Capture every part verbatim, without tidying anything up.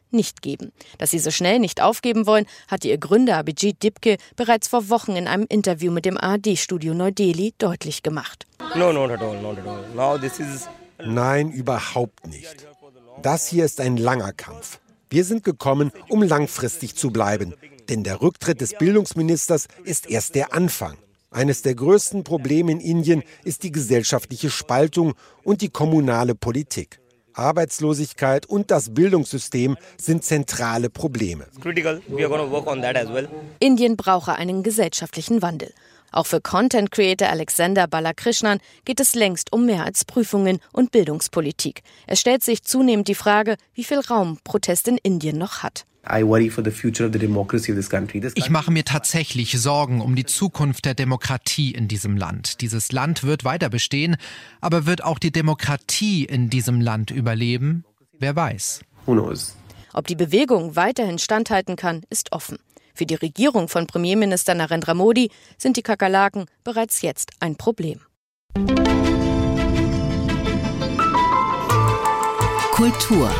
nicht geben. Dass sie so schnell nicht aufgeben wollen, hatte ihr Gründer Abhijit Dipke bereits vor Wochen in einem Interview mit dem A R D-Studio Neu-Delhi deutlich gemacht. No, not at all, not at all. Now this is... Nein, überhaupt nicht. Das hier ist ein langer Kampf. Wir sind gekommen, um langfristig zu bleiben. Denn der Rücktritt des Bildungsministers ist erst der Anfang. Eines der größten Probleme in Indien ist die gesellschaftliche Spaltung und die kommunale Politik. Arbeitslosigkeit und das Bildungssystem sind zentrale Probleme. Indien brauche einen gesellschaftlichen Wandel. Auch für Content-Creator Alexander Balakrishnan geht es längst um mehr als Prüfungen und Bildungspolitik. Es stellt sich zunehmend die Frage, wie viel Raum Protest in Indien noch hat. Ich mache mir tatsächlich Sorgen um die Zukunft der Demokratie in diesem Land. Dieses Land wird weiter bestehen, aber wird auch die Demokratie in diesem Land überleben? Wer weiß. Ob die Bewegung weiterhin standhalten kann, ist offen. Für die Regierung von Premierminister Narendra Modi sind die Kakerlaken bereits jetzt ein Problem. Kultur.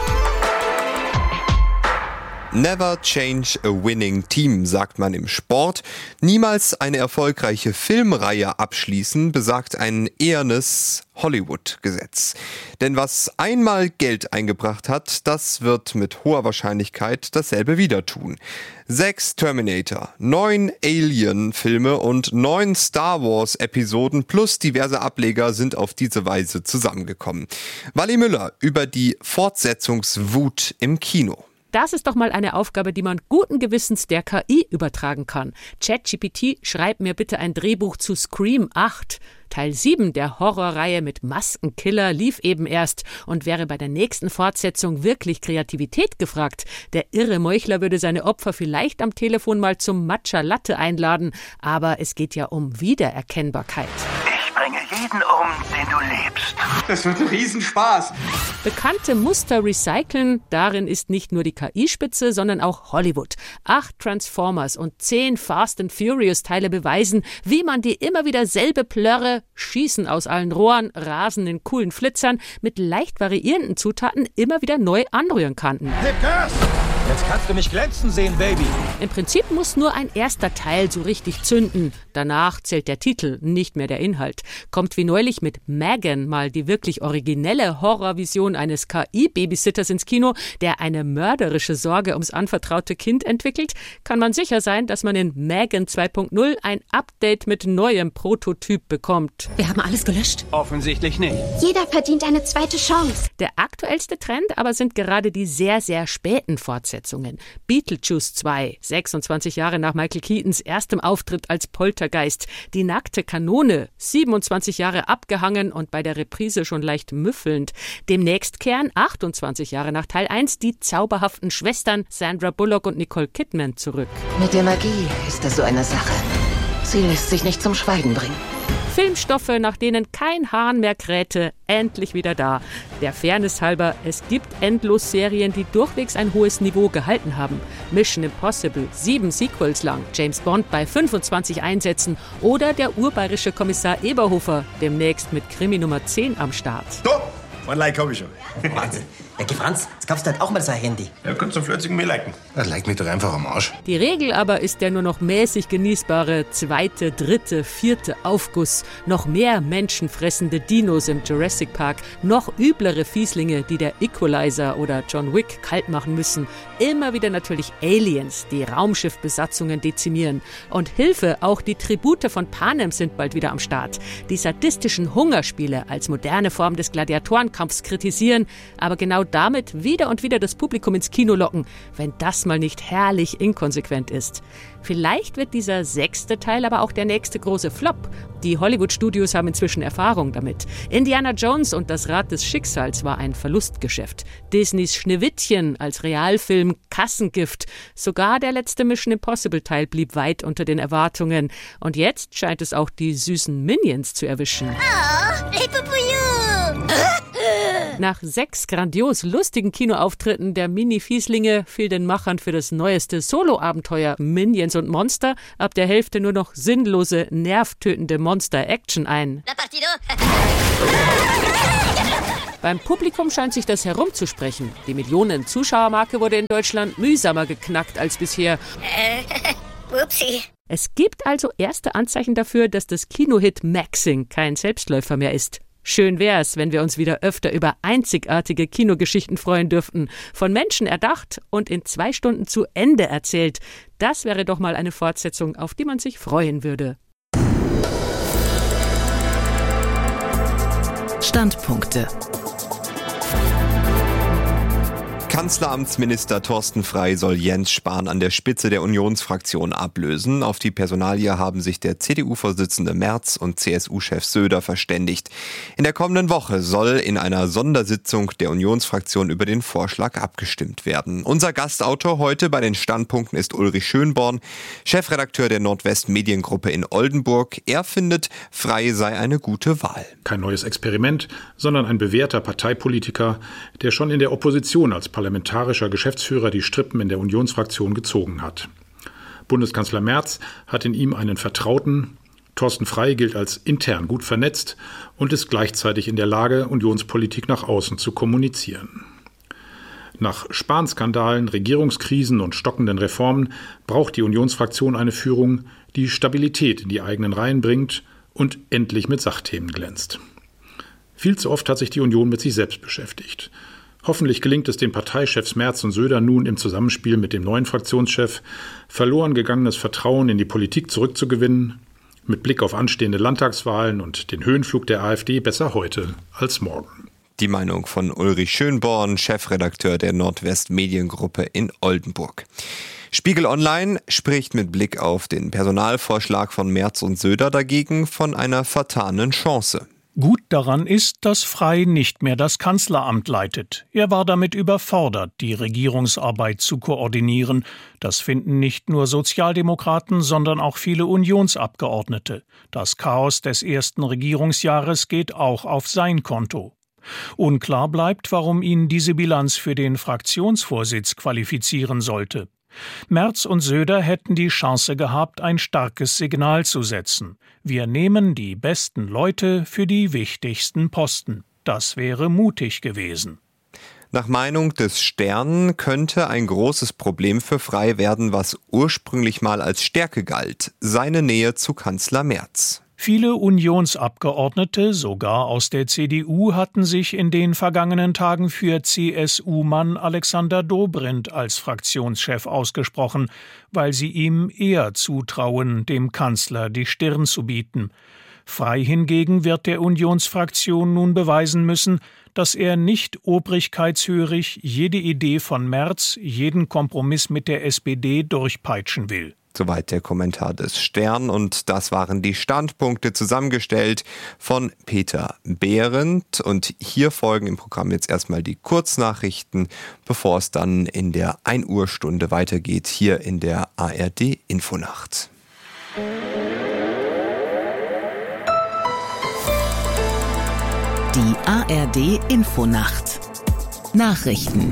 Never change a winning team, sagt man im Sport. Niemals eine erfolgreiche Filmreihe abschließen, besagt ein ehernes Hollywood-Gesetz. Denn was einmal Geld eingebracht hat, das wird mit hoher Wahrscheinlichkeit dasselbe wieder tun. Sechs Terminator, neun Alien-Filme und neun Star Wars-Episoden plus diverse Ableger sind auf diese Weise zusammengekommen. Wally Müller über die Fortsetzungswut im Kino. Das ist doch mal eine Aufgabe, die man guten Gewissens der K I übertragen kann. ChatGPT, schreib mir bitte ein Drehbuch zu Scream acht. Teil sieben der Horrorreihe mit Maskenkiller lief eben erst und wäre bei der nächsten Fortsetzung wirklich Kreativität gefragt. Der irre Meuchler würde seine Opfer vielleicht am Telefon mal zum Matcha Latte einladen, aber es geht ja um Wiedererkennbarkeit. Ich bringe jeden um, den du lebst. Das wird ein Riesenspaß. Bekannte Muster recyceln, darin ist nicht nur die K I-Spitze, sondern auch Hollywood. Acht Transformers und zehn Fast and Furious-Teile beweisen, wie man die immer wieder selbe Plörre, Schießen aus allen Rohren, Rasen in coolen Flitzern, mit leicht variierenden Zutaten immer wieder neu anrühren kann. Gib Gas! Jetzt kannst du mich glänzen sehen, Baby. Im Prinzip muss nur ein erster Teil so richtig zünden. Danach zählt der Titel, nicht mehr der Inhalt. Kommt wie neulich mit Megan mal die wirklich originelle Horrorvision eines K I-Babysitters ins Kino, der eine mörderische Sorge ums anvertraute Kind entwickelt, kann man sicher sein, dass man in Megan zwei Punkt null ein Update mit neuem Prototyp bekommt. Wir haben alles gelöscht. Offensichtlich nicht. Jeder verdient eine zweite Chance. Der aktuellste Trend aber sind gerade die sehr, sehr späten Fortsetzungen. Beetlejuice zwei, sechsundzwanzig Jahre nach Michael Keatons erstem Auftritt als Poltergeist. Die nackte Kanone, siebenundzwanzig Jahre abgehangen und bei der Reprise schon leicht müffelnd. Demnächst kehren achtundzwanzig Jahre nach Teil eins die zauberhaften Schwestern Sandra Bullock und Nicole Kidman zurück. Mit der Magie ist das so eine Sache. Sie lässt sich nicht zum Schweigen bringen. Filmstoffe, nach denen kein Hahn mehr krähte, endlich wieder da. Der Fairness halber, es gibt endlos Serien, die durchwegs ein hohes Niveau gehalten haben. Mission Impossible, sieben Sequels lang, James Bond bei fünfundzwanzig Einsätzen oder der urbayerische Kommissar Eberhofer, demnächst mit Krimi Nummer zehn am Start. Doch, mein Like hab ich schon. Wahnsinn. Ja, Franz, jetzt kaufst du halt auch mal sein Handy. Ja, kannst du flötzig mir liken. Ja, like mich doch einfach am Arsch. Die Regel aber ist der nur noch mäßig genießbare zweite, dritte, vierte Aufguss. Noch mehr menschenfressende Dinos im Jurassic Park. Noch üblere Fieslinge, die der Equalizer oder John Wick kalt machen müssen. Immer wieder natürlich Aliens, die Raumschiffbesatzungen dezimieren. Und Hilfe, auch die Tribute von Panem sind bald wieder am Start. Die sadistischen Hungerspiele als moderne Form des Gladiatorenkampfs kritisieren, aber genau damit wieder und wieder das Publikum ins Kino locken, wenn das mal nicht herrlich inkonsequent ist. Vielleicht wird dieser sechste Teil aber auch der nächste große Flop. Die Hollywood-Studios haben inzwischen Erfahrung damit. Indiana Jones und das Rad des Schicksals war ein Verlustgeschäft. Disneys Schneewittchen als Realfilm Kassengift. Sogar der letzte Mission Impossible-Teil blieb weit unter den Erwartungen. Und jetzt scheint es auch die süßen Minions zu erwischen. Oh, Nach sechs grandios lustigen Kinoauftritten der Mini-Fieslinge fiel den Machern für das neueste Solo-Abenteuer Minions und Monster ab der Hälfte nur noch sinnlose, nervtötende Monster-Action ein. Beim Publikum scheint sich das herumzusprechen. Die Millionen-Zuschauermarke wurde in Deutschland mühsamer geknackt als bisher. Äh, upsie. Es gibt also erste Anzeichen dafür, dass das Kinohit Maxing kein Selbstläufer mehr ist. Schön wär's, wenn wir uns wieder öfter über einzigartige Kinogeschichten freuen dürften. Von Menschen erdacht und in zwei Stunden zu Ende erzählt. Das wäre doch mal eine Fortsetzung, auf die man sich freuen würde. Standpunkte. Kanzleramtsminister Thorsten Frey soll Jens Spahn an der Spitze der Unionsfraktion ablösen. Auf die Personalie haben sich der C D U-Vorsitzende Merz und C S U-Chef Söder verständigt. In der kommenden Woche soll in einer Sondersitzung der Unionsfraktion über den Vorschlag abgestimmt werden. Unser Gastautor heute bei den Standpunkten ist Ulrich Schönborn, Chefredakteur der Nordwest Mediengruppe in Oldenburg. Er findet, Frey sei eine gute Wahl. Kein neues Experiment, sondern ein bewährter Parteipolitiker, der schon in der Opposition als parlamentarischer Geschäftsführer die Strippen in der Unionsfraktion gezogen hat. Bundeskanzler Merz hat in ihm einen Vertrauten. Thorsten Frey gilt als intern gut vernetzt und ist gleichzeitig in der Lage, Unionspolitik nach außen zu kommunizieren. Nach Spahn-Skandalen, Regierungskrisen und stockenden Reformen braucht die Unionsfraktion eine Führung, die Stabilität in die eigenen Reihen bringt und endlich mit Sachthemen glänzt. Viel zu oft hat sich die Union mit sich selbst beschäftigt. Hoffentlich gelingt es den Parteichefs Merz und Söder nun im Zusammenspiel mit dem neuen Fraktionschef, verloren gegangenes Vertrauen in die Politik zurückzugewinnen. Mit Blick auf anstehende Landtagswahlen und den Höhenflug der AfD besser heute als morgen. Die Meinung von Ulrich Schönborn, Chefredakteur der Nordwest Mediengruppe in Oldenburg. Spiegel Online spricht mit Blick auf den Personalvorschlag von Merz und Söder dagegen von einer vertanen Chance. Gut daran ist, dass Frey nicht mehr das Kanzleramt leitet. Er war damit überfordert, die Regierungsarbeit zu koordinieren. Das finden nicht nur Sozialdemokraten, sondern auch viele Unionsabgeordnete. Das Chaos des ersten Regierungsjahres geht auch auf sein Konto. Unklar bleibt, warum ihn diese Bilanz für den Fraktionsvorsitz qualifizieren sollte. Merz und Söder hätten die Chance gehabt, ein starkes Signal zu setzen. Wir nehmen die besten Leute für die wichtigsten Posten. Das wäre mutig gewesen. Nach Meinung des Stern könnte ein großes Problem für Frey werden, was ursprünglich mal als Stärke galt: seine Nähe zu Kanzler Merz. Viele Unionsabgeordnete, sogar aus der C D U, hatten sich in den vergangenen Tagen für C S U-Mann Alexander Dobrindt als Fraktionschef ausgesprochen, weil sie ihm eher zutrauen, dem Kanzler die Stirn zu bieten. Frey hingegen wird der Unionsfraktion nun beweisen müssen, dass er nicht obrigkeitshörig jede Idee von Merz, jeden Kompromiss mit der S P D durchpeitschen will. Soweit der Kommentar des Stern, und das waren die Standpunkte, zusammengestellt von Peter Behrendt. Und hier folgen im Programm jetzt erstmal die Kurznachrichten, bevor es dann in der ein Uhr Stunde weitergeht, hier in der A R D Infonacht. Die A R D Infonacht. Nachrichten.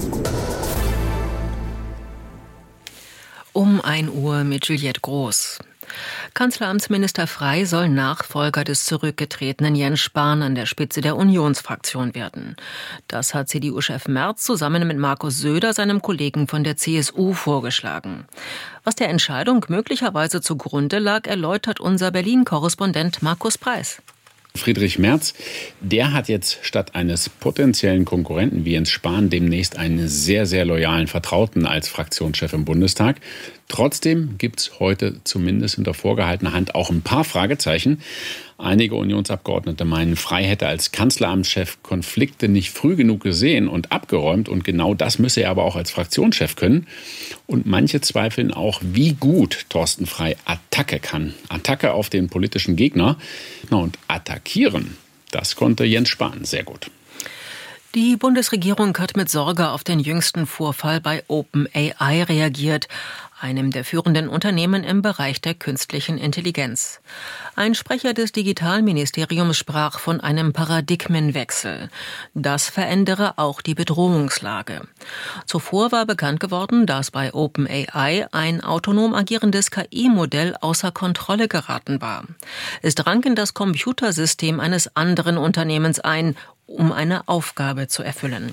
Um ein Uhr mit Juliette Groß. Kanzleramtsminister Frey soll Nachfolger des zurückgetretenen Jens Spahn an der Spitze der Unionsfraktion werden. Das hat C D U-Chef Merz zusammen mit Markus Söder, seinem Kollegen von der C S U, vorgeschlagen. Was der Entscheidung möglicherweise zugrunde lag, erläutert unser Berlin-Korrespondent Markus Preis. Friedrich Merz, der hat jetzt statt eines potenziellen Konkurrenten wie Jens Spahn demnächst einen sehr, sehr loyalen Vertrauten als Fraktionschef im Bundestag. Trotzdem gibt es heute zumindest hinter vorgehaltener Hand auch ein paar Fragezeichen. Einige Unionsabgeordnete meinen, Frey hätte als Kanzleramtschef Konflikte nicht früh genug gesehen und abgeräumt. Und genau das müsse er aber auch als Fraktionschef können. Und manche zweifeln auch, wie gut Thorsten Frey Attacke kann. Attacke auf den politischen Gegner. Und attackieren, das konnte Jens Spahn sehr gut. Die Bundesregierung hat mit Sorge auf den jüngsten Vorfall bei OpenAI reagiert, einem der führenden Unternehmen im Bereich der künstlichen Intelligenz. Ein Sprecher des Digitalministeriums sprach von einem Paradigmenwechsel. Das verändere auch die Bedrohungslage. Zuvor war bekannt geworden, dass bei OpenAI ein autonom agierendes K I-Modell außer Kontrolle geraten war. Es drang in das Computersystem eines anderen Unternehmens ein um eine Aufgabe zu erfüllen.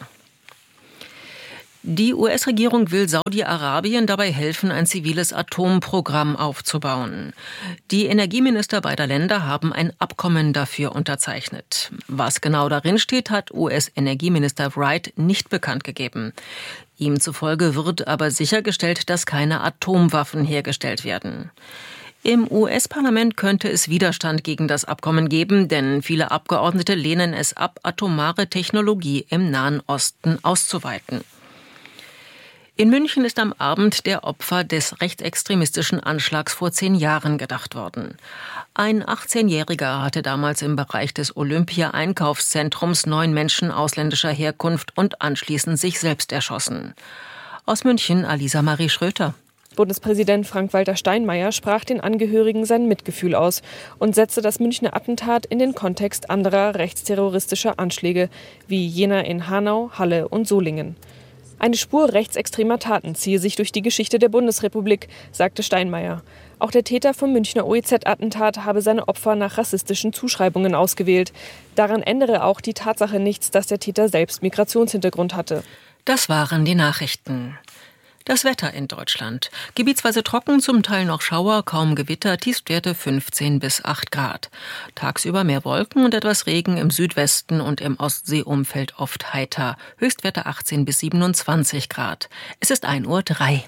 Die U S-Regierung will Saudi-Arabien dabei helfen, ein ziviles Atomprogramm aufzubauen. Die Energieminister beider Länder haben ein Abkommen dafür unterzeichnet. Was genau darin steht, hat U S-Energieminister Wright nicht bekannt gegeben. Ihm zufolge wird aber sichergestellt, dass keine Atomwaffen hergestellt werden. Im U S-Parlament könnte es Widerstand gegen das Abkommen geben, denn viele Abgeordnete lehnen es ab, atomare Technologie im Nahen Osten auszuweiten. In München ist am Abend der Opfer des rechtsextremistischen Anschlags vor zehn Jahren gedacht worden. Ein achtzehnjähriger hatte damals im Bereich des Olympia-Einkaufszentrums neun Menschen ausländischer Herkunft und anschließend sich selbst erschossen. Aus München Alisa Marie Schröter. Bundespräsident Frank-Walter Steinmeier sprach den Angehörigen sein Mitgefühl aus und setzte das Münchner Attentat in den Kontext anderer rechtsterroristischer Anschläge, wie jener in Hanau, Halle und Solingen. Eine Spur rechtsextremer Taten ziehe sich durch die Geschichte der Bundesrepublik, sagte Steinmeier. Auch der Täter vom Münchner O E Z-Attentat habe seine Opfer nach rassistischen Zuschreibungen ausgewählt. Daran ändere auch die Tatsache nichts, dass der Täter selbst Migrationshintergrund hatte. Das waren die Nachrichten. Das Wetter in Deutschland. Gebietsweise trocken, zum Teil noch Schauer, kaum Gewitter, Tiefstwerte fünfzehn bis acht Grad. Tagsüber mehr Wolken und etwas Regen im Südwesten und im Ostseeumfeld oft heiter. Höchstwerte achtzehn bis siebenundzwanzig Grad. Es ist ein Uhr drei.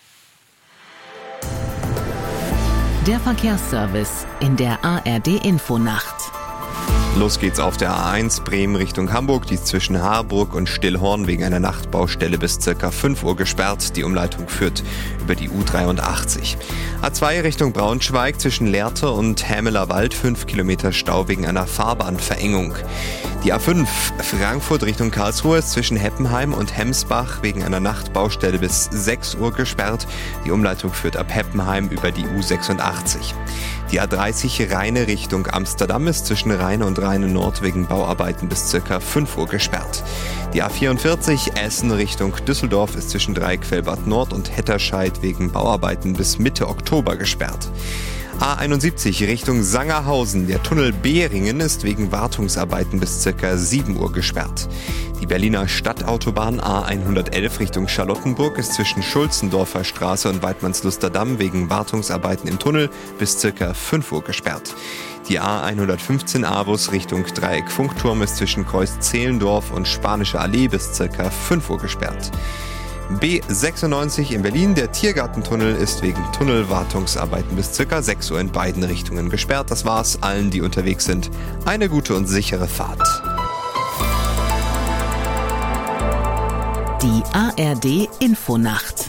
Der Verkehrsservice in der A R D-Infonacht. Los geht's auf der A eins Bremen Richtung Hamburg. Die ist zwischen Harburg und Stillhorn wegen einer Nachtbaustelle bis circa fünf Uhr gesperrt. Die Umleitung führt über die U dreiundachtzig. A zwei Richtung Braunschweig zwischen Lehrte und Hämeler Wald. fünf Kilometer Stau wegen einer Fahrbahnverengung. Die A fünf Frankfurt Richtung Karlsruhe ist zwischen Heppenheim und Hemsbach wegen einer Nachtbaustelle bis sechs Uhr gesperrt. Die Umleitung führt ab Heppenheim über die U sechsundachtzig. Die A dreißig Rheine Richtung Amsterdam ist zwischen Rheine und Rheine Nord wegen Bauarbeiten bis circa fünf Uhr gesperrt. Die A vierundvierzig Essen Richtung Düsseldorf ist zwischen Dreiquellbad Nord und Hetterscheid wegen Bauarbeiten bis Mitte Oktober gesperrt. A einundsiebzig Richtung Sangerhausen. Der Tunnel Behringen ist wegen Wartungsarbeiten bis circa sieben Uhr gesperrt. Die Berliner Stadtautobahn A hundertelf Richtung Charlottenburg ist zwischen Schulzendorfer Straße und Weidmannsluster Damm wegen Wartungsarbeiten im Tunnel bis circa fünf Uhr gesperrt. Die A hundertfünfzehn Avus Richtung Dreieck Funkturm ist zwischen Kreuz-Zehlendorf und Spanische Allee bis circa fünf Uhr gesperrt. B sechsundneunzig in Berlin. Der Tiergartentunnel ist wegen Tunnelwartungsarbeiten bis circa sechs Uhr in beiden Richtungen gesperrt. Das war's allen, die unterwegs sind. Eine gute und sichere Fahrt. Die A R D-Infonacht.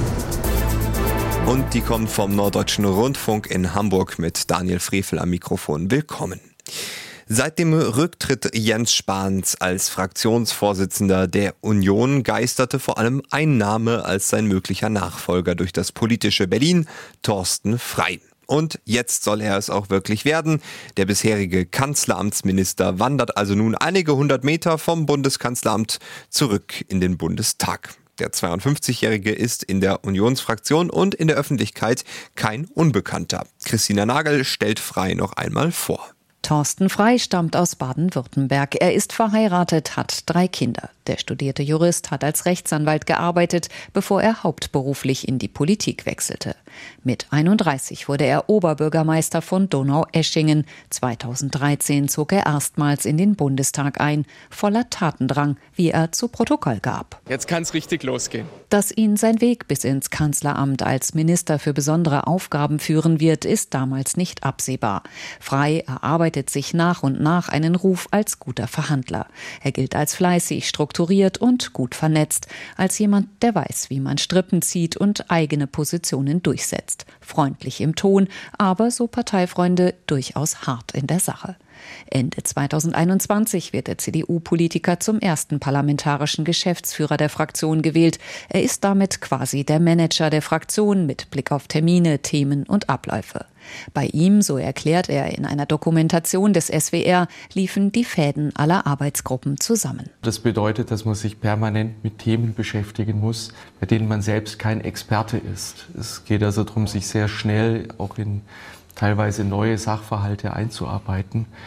Und die kommt vom Norddeutschen Rundfunk in Hamburg mit Daniel Frevel am Mikrofon. Willkommen. Seit dem Rücktritt Jens Spahns als Fraktionsvorsitzender der Union geisterte vor allem ein Name als sein möglicher Nachfolger durch das politische Berlin, Thorsten Frey. Und jetzt soll er es auch wirklich werden. Der bisherige Kanzleramtsminister wandert also nun einige hundert Meter vom Bundeskanzleramt zurück in den Bundestag. Der zweiundfünfzigjährige ist in der Unionsfraktion und in der Öffentlichkeit kein Unbekannter. Christina Nagel stellt Frey noch einmal vor. Thorsten Frey stammt aus Baden-Württemberg. Er ist verheiratet, hat drei Kinder. Der studierte Jurist hat als Rechtsanwalt gearbeitet, bevor er hauptberuflich in die Politik wechselte. Mit einunddreißig wurde er Oberbürgermeister von Donaueschingen. zweitausenddreizehn zog er erstmals in den Bundestag ein, voller Tatendrang, wie er zu Protokoll gab. Jetzt kann es richtig losgehen. Dass ihn sein Weg bis ins Kanzleramt als Minister für besondere Aufgaben führen wird, ist damals nicht absehbar. Frey erarbeitet sich nach und nach einen Ruf als guter Verhandler. Er gilt als fleißig, strukturiert und gut vernetzt, als jemand, der weiß, wie man Strippen zieht und eigene Positionen durchsetzt. Freundlich im Ton, aber, so Parteifreunde, durchaus hart in der Sache. Ende zweitausendeinundzwanzig wird der C D U-Politiker zum ersten parlamentarischen Geschäftsführer der Fraktion gewählt. Er ist damit quasi der Manager der Fraktion mit Blick auf Termine, Themen und Abläufe. Bei ihm, so erklärt er in einer Dokumentation des S W R, liefen die Fäden aller Arbeitsgruppen zusammen. Das bedeutet, dass man sich permanent mit Themen beschäftigen muss, bei denen man selbst kein Experte ist. Es geht also darum, sich sehr schnell auch in teilweise neue Sachverhalte einzuarbeiten.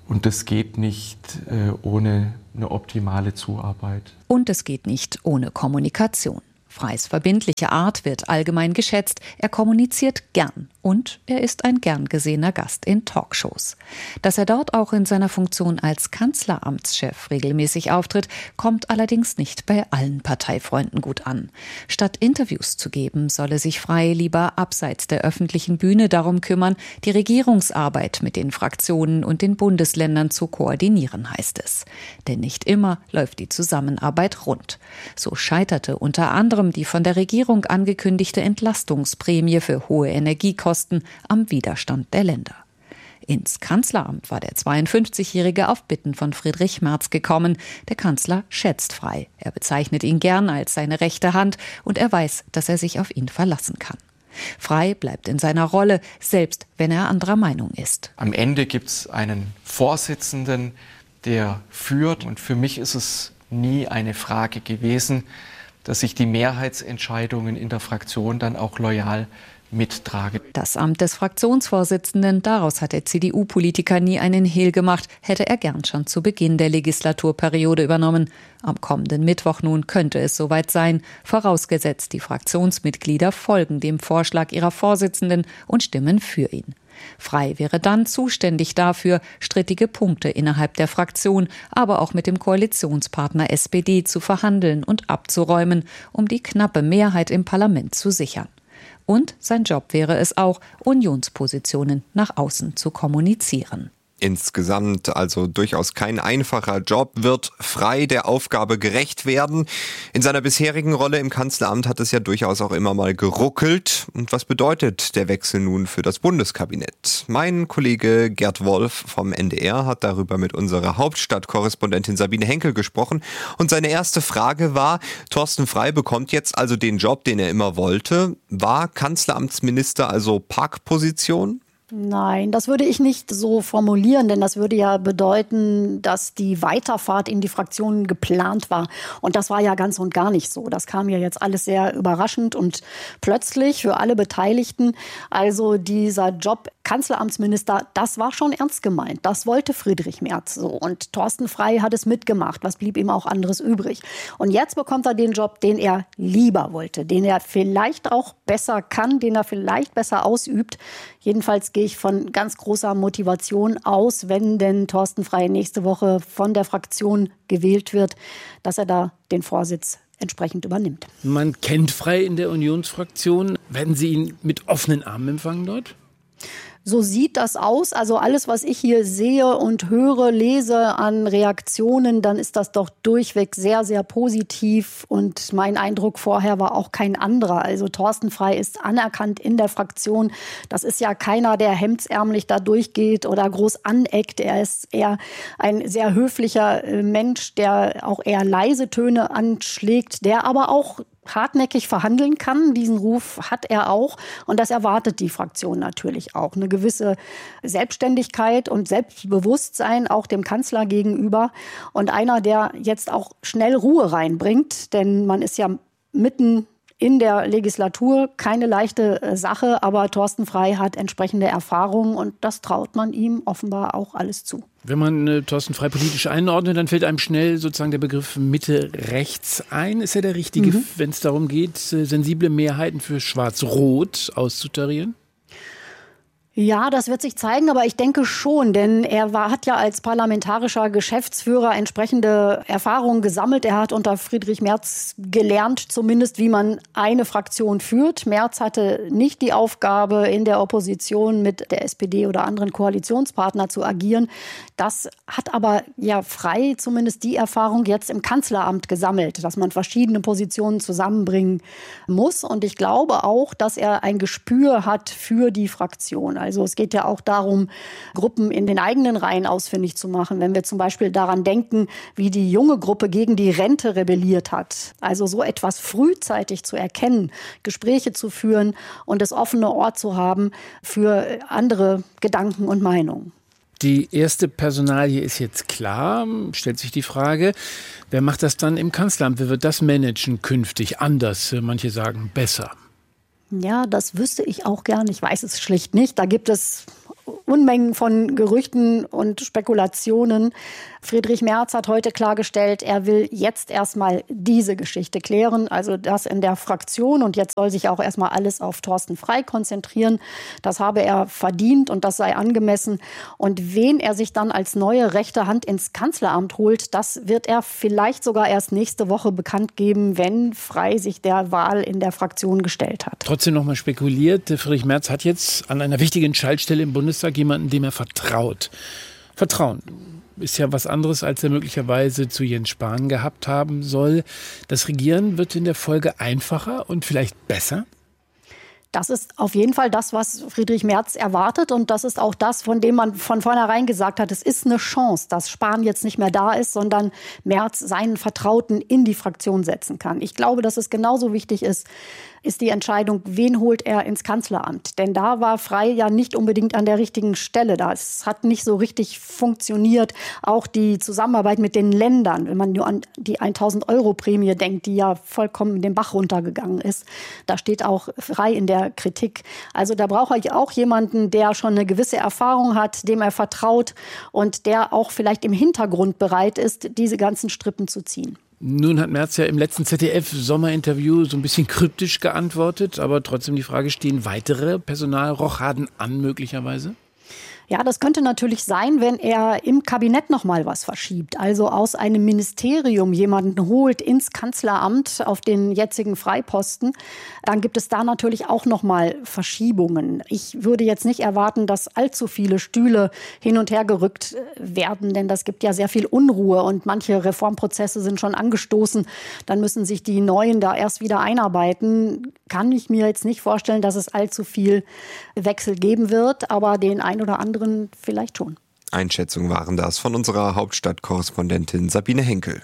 Und das geht nicht äh, ohne eine optimale Zuarbeit. Und es geht nicht ohne Kommunikation. Freys verbindliche Art wird allgemein geschätzt. Er kommuniziert gern und er ist ein gern gesehener Gast in Talkshows. Dass er dort auch in seiner Funktion als Kanzleramtschef regelmäßig auftritt, kommt allerdings nicht bei allen Parteifreunden gut an. Statt Interviews zu geben, solle sich Frey lieber abseits der öffentlichen Bühne darum kümmern, die Regierungsarbeit mit den Fraktionen und den Bundesländern zu koordinieren, heißt es. Denn nicht immer läuft die Zusammenarbeit rund. So scheiterte unter anderem die von der Regierung angekündigte Entlastungsprämie für hohe Energiekosten am Widerstand der Länder. Ins Kanzleramt war der zweiundfünfzigjährige auf Bitten von Friedrich Merz gekommen. Der Kanzler schätzt Frey. Er bezeichnet ihn gern als seine rechte Hand und er weiß, dass er sich auf ihn verlassen kann. Frey bleibt in seiner Rolle, selbst wenn er anderer Meinung ist. Am Ende gibt es einen Vorsitzenden, der führt. Und für mich ist es nie eine Frage gewesen, dass ich die Mehrheitsentscheidungen in der Fraktion dann auch loyal mittrage. Das Amt des Fraktionsvorsitzenden, daraus hat der C D U-Politiker nie einen Hehl gemacht, hätte er gern schon zu Beginn der Legislaturperiode übernommen. Am kommenden Mittwoch nun könnte es soweit sein, vorausgesetzt die Fraktionsmitglieder folgen dem Vorschlag ihrer Vorsitzenden und stimmen für ihn. Frey wäre dann zuständig dafür, strittige Punkte innerhalb der Fraktion, aber auch mit dem Koalitionspartner S P D zu verhandeln und abzuräumen, um die knappe Mehrheit im Parlament zu sichern. Und sein Job wäre es auch, Unionspositionen nach außen zu kommunizieren. Insgesamt also durchaus kein einfacher Job. Wird Frey der Aufgabe gerecht werden? In seiner bisherigen Rolle im Kanzleramt hat es ja durchaus auch immer mal geruckelt. Und was bedeutet der Wechsel nun für das Bundeskabinett? Mein Kollege Gerd Wolf vom N D R hat darüber mit unserer Hauptstadtkorrespondentin Sabine Henkel gesprochen. Und seine erste Frage war, Thorsten Frey bekommt jetzt also den Job, den er immer wollte. War Kanzleramtsminister also Parkposition? Nein, das würde ich nicht so formulieren, denn das würde ja bedeuten, dass die Weiterfahrt in die Fraktionen geplant war. Und das war ja ganz und gar nicht so. Das kam ja jetzt alles sehr überraschend und plötzlich für alle Beteiligten. Also dieser Job Kanzleramtsminister, das war schon ernst gemeint. Das wollte Friedrich Merz so. Und Thorsten Frey hat es mitgemacht. Was blieb ihm auch anderes übrig? Und jetzt bekommt er den Job, den er lieber wollte, den er vielleicht auch besser kann, den er vielleicht besser ausübt. Jedenfalls gehe ich von ganz großer Motivation aus, wenn denn Thorsten Frey nächste Woche von der Fraktion gewählt wird, dass er da den Vorsitz entsprechend übernimmt. Man kennt Frey in der Unionsfraktion. Werden Sie ihn mit offenen Armen empfangen dort? So sieht das aus. Also alles, was ich hier sehe und höre, lese an Reaktionen, dann ist das doch durchweg sehr, sehr positiv. Und mein Eindruck vorher war auch kein anderer. Also Thorsten Frey ist anerkannt in der Fraktion. Das ist ja keiner, der hemdsärmlich da durchgeht oder groß aneckt. Er ist eher ein sehr höflicher Mensch, der auch eher leise Töne anschlägt, der aber auch hartnäckig verhandeln kann. Diesen Ruf hat er auch. Und das erwartet die Fraktion natürlich auch. Eine gewisse Selbstständigkeit und Selbstbewusstsein auch dem Kanzler gegenüber. Und einer, der jetzt auch schnell Ruhe reinbringt. Denn man ist ja mitten in der Legislatur, keine leichte Sache. Aber Thorsten Frey hat entsprechende Erfahrungen und das traut man ihm offenbar auch alles zu. Wenn man äh, Thorsten Frey politisch einordnet, dann fällt einem schnell sozusagen der Begriff Mitte-Rechts ein. Ist er der Richtige, mhm. wenn es darum geht, äh, sensible Mehrheiten für Schwarz-Rot auszutarieren? Ja, das wird sich zeigen, aber ich denke schon, denn er war, hat ja als parlamentarischer Geschäftsführer entsprechende Erfahrungen gesammelt. Er hat unter Friedrich Merz gelernt, zumindest wie man eine Fraktion führt. Merz hatte nicht die Aufgabe, in der Opposition mit der S P D oder anderen Koalitionspartnern zu agieren. Das hat aber ja Frey zumindest die Erfahrung jetzt im Kanzleramt gesammelt, dass man verschiedene Positionen zusammenbringen muss. Und ich glaube auch, dass er ein Gespür hat für die Fraktion. Also es geht ja auch darum, Gruppen in den eigenen Reihen ausfindig zu machen. Wenn wir zum Beispiel daran denken, wie die junge Gruppe gegen die Rente rebelliert hat. Also so etwas frühzeitig zu erkennen, Gespräche zu führen und das offene Ohr zu haben für andere Gedanken und Meinungen. Die erste Personalie ist jetzt klar. Stellt sich die Frage, wer macht das dann im Kanzleramt? Wer wird das managen künftig? Anders, manche sagen besser. Ja, das wüsste ich auch gern. Ich weiß es schlicht nicht. Da gibt es Unmengen von Gerüchten und Spekulationen. Friedrich Merz hat heute klargestellt, er will jetzt erstmal diese Geschichte klären, also das in der Fraktion. Und jetzt soll sich auch erstmal alles auf Thorsten Frey konzentrieren. Das habe er verdient und das sei angemessen. Und wen er sich dann als neue rechte Hand ins Kanzleramt holt, das wird er vielleicht sogar erst nächste Woche bekannt geben, wenn Frey sich der Wahl in der Fraktion gestellt hat. Trotzdem noch mal spekuliert, Friedrich Merz hat jetzt an einer wichtigen Schaltstelle im Bundestag jemanden, dem er vertraut. Vertrauen ist ja was anderes, als er möglicherweise zu Jens Spahn gehabt haben soll. Das Regieren wird in der Folge einfacher und vielleicht besser? Das ist auf jeden Fall das, was Friedrich Merz erwartet. Und das ist auch das, von dem man von vornherein gesagt hat, es ist eine Chance, dass Spahn jetzt nicht mehr da ist, sondern Merz seinen Vertrauten in die Fraktion setzen kann. Ich glaube, dass es genauso wichtig ist, ist die Entscheidung, wen holt er ins Kanzleramt. Denn da war Frey ja nicht unbedingt an der richtigen Stelle. Das hat nicht so richtig funktioniert. Auch die Zusammenarbeit mit den Ländern, wenn man nur an die tausend-Euro-Prämie denkt, die ja vollkommen den Bach runtergegangen ist. Da steht auch Frey in der Kritik. Also da braucht er auch jemanden, der schon eine gewisse Erfahrung hat, dem er vertraut und der auch vielleicht im Hintergrund bereit ist, diese ganzen Strippen zu ziehen. Nun hat Merz ja im letzten Z D F-Sommerinterview so ein bisschen kryptisch geantwortet, aber trotzdem die Frage, stehen weitere Personalrochaden an möglicherweise? Ja, das könnte natürlich sein, wenn er im Kabinett noch mal was verschiebt. Also aus einem Ministerium jemanden holt ins Kanzleramt auf den jetzigen Freiposten. Dann gibt es da natürlich auch noch mal Verschiebungen. Ich würde jetzt nicht erwarten, dass allzu viele Stühle hin und her gerückt werden, denn das gibt ja sehr viel Unruhe und manche Reformprozesse sind schon angestoßen. Dann müssen sich die Neuen da erst wieder einarbeiten. Kann ich mir jetzt nicht vorstellen, dass es allzu viel Wechsel geben wird, aber den ein oder anderen vielleicht schon. Einschätzungen waren das von unserer Hauptstadtkorrespondentin Sabine Henkel.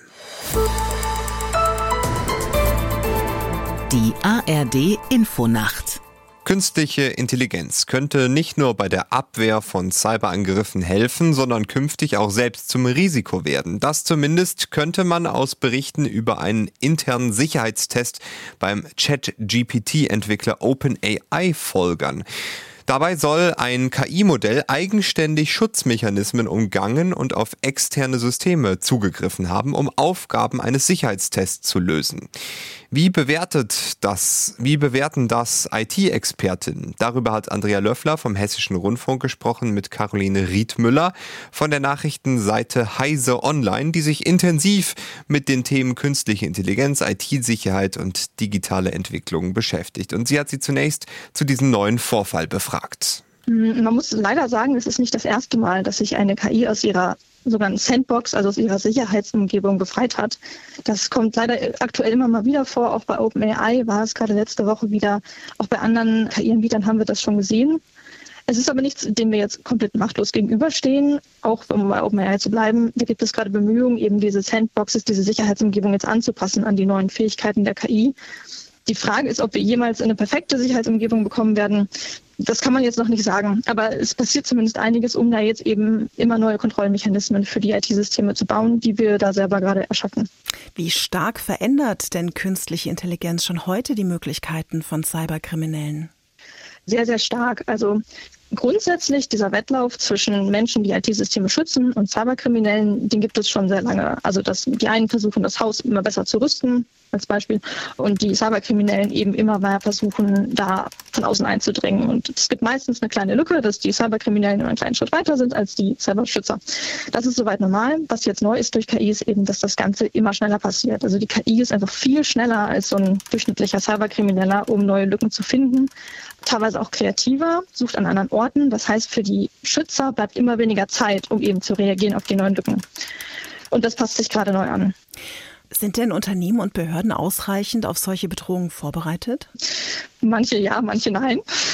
Die A R D Infonacht. Künstliche Intelligenz könnte nicht nur bei der Abwehr von Cyberangriffen helfen, sondern künftig auch selbst zum Risiko werden. Das zumindest könnte man aus Berichten über einen internen Sicherheitstest beim Chat-G P T-Entwickler OpenAI folgern. Dabei soll ein K I-Modell eigenständig Schutzmechanismen umgangen und auf externe Systeme zugegriffen haben, um Aufgaben eines Sicherheitstests zu lösen. Wie bewertet das, wie bewerten das I T-Expertinnen? Darüber hat Andrea Löffler vom Hessischen Rundfunk gesprochen mit Caroline Riedmüller von der Nachrichtenseite Heise Online, die sich intensiv mit den Themen künstliche Intelligenz, I T-Sicherheit und digitale Entwicklung beschäftigt. Und sie hat sie zunächst zu diesem neuen Vorfall befragt. Man muss leider sagen, es ist nicht das erste Mal, dass sich eine K I aus ihrer sogenannten Sandbox, also aus ihrer Sicherheitsumgebung befreit hat. Das kommt leider aktuell immer mal wieder vor. Auch bei OpenAI war es gerade letzte Woche wieder. Auch bei anderen K I-Anbietern haben wir das schon gesehen. Es ist aber nichts, dem wir jetzt komplett machtlos gegenüberstehen, auch um bei OpenAI zu bleiben. Da gibt es gerade Bemühungen, eben diese Sandboxes, diese Sicherheitsumgebung jetzt anzupassen an die neuen Fähigkeiten der K I. Die Frage ist, ob wir jemals eine perfekte Sicherheitsumgebung bekommen werden. Das kann man jetzt noch nicht sagen. Aber es passiert zumindest einiges, um da jetzt eben immer neue Kontrollmechanismen für die I T-Systeme zu bauen, die wir da selber gerade erschaffen. Wie stark verändert denn künstliche Intelligenz schon heute die Möglichkeiten von Cyberkriminellen? Sehr, sehr stark. Also grundsätzlich dieser Wettlauf zwischen Menschen, die I T-Systeme schützen und Cyberkriminellen, den gibt es schon sehr lange. Also dass die einen versuchen, das Haus immer besser zu rüsten, als Beispiel, und die Cyberkriminellen eben immer mehr versuchen, da von außen einzudringen. Und es gibt meistens eine kleine Lücke, dass die Cyberkriminellen immer einen kleinen Schritt weiter sind als die Cyberschützer. Das ist soweit normal. Was jetzt neu ist durch K I ist eben, dass das Ganze immer schneller passiert. Also die K I ist einfach viel schneller als so ein durchschnittlicher Cyberkrimineller, um neue Lücken zu finden. Teilweise auch kreativer, sucht an anderen Orten. Das heißt, für die Schützer bleibt immer weniger Zeit, um eben zu reagieren auf die neuen Lücken. Und das passt sich gerade neu an. Sind denn Unternehmen und Behörden ausreichend auf solche Bedrohungen vorbereitet? Manche ja, manche nein.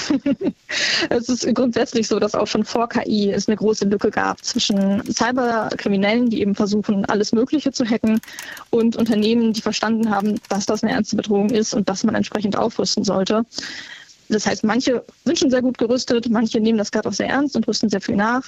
Es ist grundsätzlich so, dass auch schon vor K I es eine große Lücke gab zwischen Cyberkriminellen, die eben versuchen, alles Mögliche zu hacken, und Unternehmen, die verstanden haben, dass das eine ernste Bedrohung ist und dass man entsprechend aufrüsten sollte. Das heißt, manche sind schon sehr gut gerüstet, manche nehmen das gerade auch sehr ernst und rüsten sehr viel nach.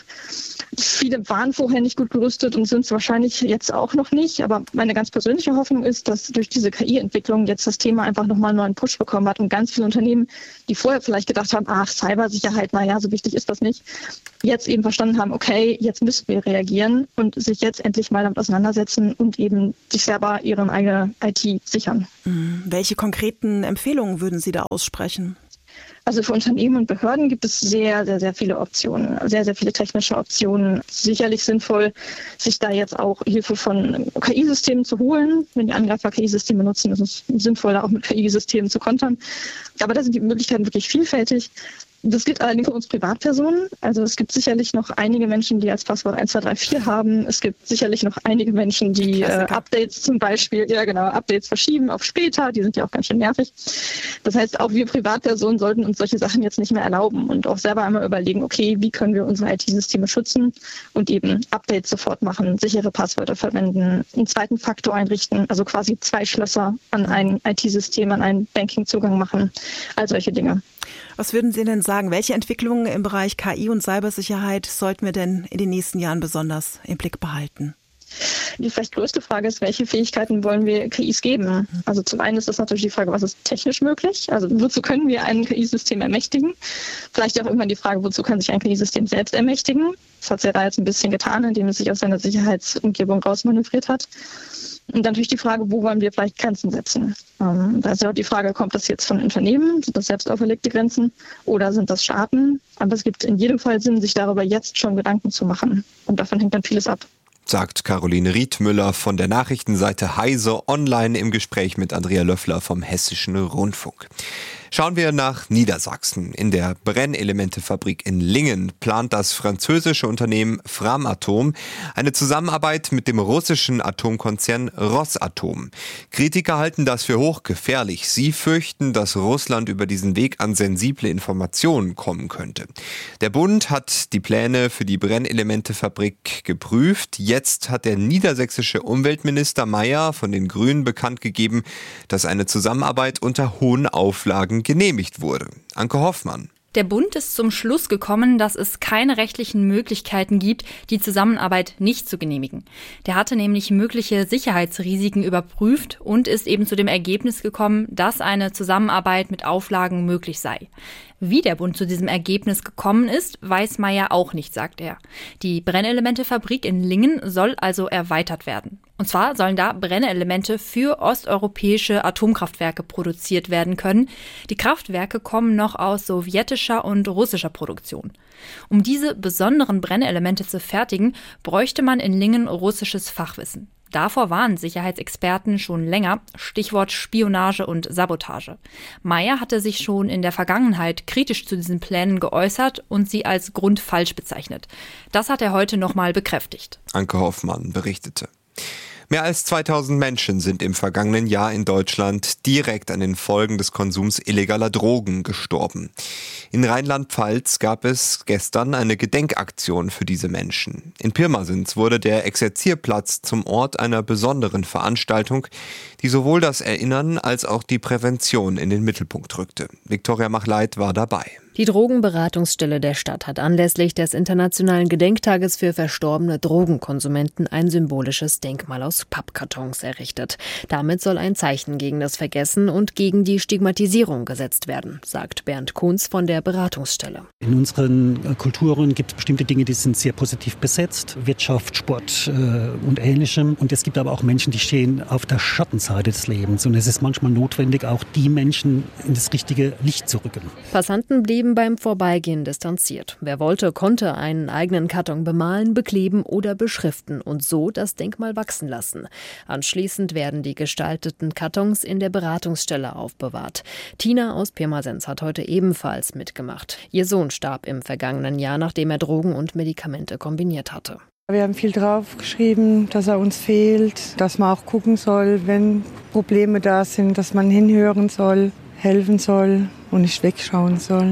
Viele waren vorher nicht gut gerüstet und sind es wahrscheinlich jetzt auch noch nicht. Aber meine ganz persönliche Hoffnung ist, dass durch diese K I-Entwicklung jetzt das Thema einfach nochmal einen neuen Push bekommen hat und ganz viele Unternehmen, die vorher vielleicht gedacht haben, ach, Cybersicherheit, naja, so wichtig ist das nicht, jetzt eben verstanden haben, okay, jetzt müssen wir reagieren und sich jetzt endlich mal damit auseinandersetzen und eben sich selber ihre eigene I T sichern. Mhm. Welche konkreten Empfehlungen würden Sie da aussprechen? Also für Unternehmen und Behörden gibt es sehr, sehr, sehr viele Optionen, sehr, sehr viele technische Optionen. Sicherlich sinnvoll, sich da jetzt auch Hilfe von K I-Systemen zu holen. Wenn die Angreifer K I-Systeme nutzen, ist es sinnvoll, da auch mit K I-Systemen zu kontern. Aber da sind die Möglichkeiten wirklich vielfältig. Das gilt allerdings für uns Privatpersonen. Also es gibt sicherlich noch einige Menschen, die als Passwort eins zwei drei vier haben. Es gibt sicherlich noch einige Menschen, die äh, Updates zum Beispiel, ja genau, Updates verschieben auf später. Die sind ja auch ganz schön nervig. Das heißt, auch wir Privatpersonen sollten uns solche Sachen jetzt nicht mehr erlauben und auch selber einmal überlegen, okay, wie können wir unsere I T-Systeme schützen und eben Updates sofort machen, sichere Passwörter verwenden, einen zweiten Faktor einrichten, also quasi zwei Schlösser an ein I T-System, an einen Banking-Zugang machen, all solche Dinge. Was würden Sie denn sagen, welche Entwicklungen im Bereich K I und Cybersicherheit sollten wir denn in den nächsten Jahren besonders im Blick behalten? Die vielleicht größte Frage ist, welche Fähigkeiten wollen wir K Is geben? Also zum einen ist das natürlich die Frage, was ist technisch möglich? Also wozu können wir ein K I-System ermächtigen? Vielleicht auch irgendwann die Frage, wozu kann sich ein K I-System selbst ermächtigen? Das hat es ja da jetzt ein bisschen getan, indem es sich aus seiner Sicherheitsumgebung rausmanövriert hat. Und dann natürlich die Frage, wo wollen wir vielleicht Grenzen setzen? Ähm, da ist ja auch die Frage, kommt das jetzt von Unternehmen? Sind das selbst auferlegte Grenzen? Oder sind das Staaten? Aber es gibt in jedem Fall Sinn, sich darüber jetzt schon Gedanken zu machen. Und davon hängt dann vieles ab. Sagt Caroline Riedmüller von der Nachrichtenseite Heise Online im Gespräch mit Andrea Löffler vom Hessischen Rundfunk. Schauen wir nach Niedersachsen. In der Brennelementefabrik in Lingen plant das französische Unternehmen Framatome eine Zusammenarbeit mit dem russischen Atomkonzern Rosatom. Kritiker halten das für hochgefährlich. Sie fürchten, dass Russland über diesen Weg an sensible Informationen kommen könnte. Der Bund hat die Pläne für die Brennelementefabrik geprüft. Jetzt hat der niedersächsische Umweltminister Mayer von den Grünen bekannt gegeben, dass eine Zusammenarbeit unter hohen Auflagen genehmigt wurde. Anke Hoffmann. Der Bund ist zum Schluss gekommen, dass es keine rechtlichen Möglichkeiten gibt, die Zusammenarbeit nicht zu genehmigen. Der hatte nämlich mögliche Sicherheitsrisiken überprüft und ist eben zu dem Ergebnis gekommen, dass eine Zusammenarbeit mit Auflagen möglich sei. Wie der Bund zu diesem Ergebnis gekommen ist, weiß Mayer auch nicht, sagt er. Die Brennelementefabrik in Lingen soll also erweitert werden. Und zwar sollen da Brennelemente für osteuropäische Atomkraftwerke produziert werden können. Die Kraftwerke kommen noch aus sowjetischer und russischer Produktion. Um diese besonderen Brennelemente zu fertigen, bräuchte man in Lingen russisches Fachwissen. Davor warnen Sicherheitsexperten schon länger, Stichwort Spionage und Sabotage. Mayer hatte sich schon in der Vergangenheit kritisch zu diesen Plänen geäußert und sie als grundfalsch bezeichnet. Das hat er heute nochmal bekräftigt. Anke Hoffmann berichtete. Mehr als zweitausend Menschen sind im vergangenen Jahr in Deutschland direkt an den Folgen des Konsums illegaler Drogen gestorben. In Rheinland-Pfalz gab es gestern eine Gedenkaktion für diese Menschen. In Pirmasens wurde der Exerzierplatz zum Ort einer besonderen Veranstaltung, die sowohl das Erinnern als auch die Prävention in den Mittelpunkt rückte. Viktoria Machleit war dabei. Die Drogenberatungsstelle der Stadt hat anlässlich des Internationalen Gedenktages für verstorbene Drogenkonsumenten ein symbolisches Denkmal aus Pappkartons errichtet. Damit soll ein Zeichen gegen das Vergessen und gegen die Stigmatisierung gesetzt werden, sagt Bernd Kunz von der Beratungsstelle. In unseren Kulturen gibt es bestimmte Dinge, die sind sehr positiv besetzt. Wirtschaft, Sport äh, und Ähnlichem. Und es gibt aber auch Menschen, die stehen auf der Schattenseite des Lebens. Und es ist manchmal notwendig, auch die Menschen in das richtige Licht zu rücken. Passanten blieben beim Vorbeigehen distanziert. Wer wollte, konnte einen eigenen Karton bemalen, bekleben oder beschriften und so das Denkmal wachsen lassen. Anschließend werden die gestalteten Kartons in der Beratungsstelle aufbewahrt. Tina aus Pirmasens hat heute ebenfalls mitgemacht. Ihr Sohn starb im vergangenen Jahr, nachdem er Drogen und Medikamente kombiniert hatte. Wir haben viel draufgeschrieben, dass er uns fehlt, dass man auch gucken soll, wenn Probleme da sind, dass man hinhören soll, helfen soll und nicht wegschauen soll.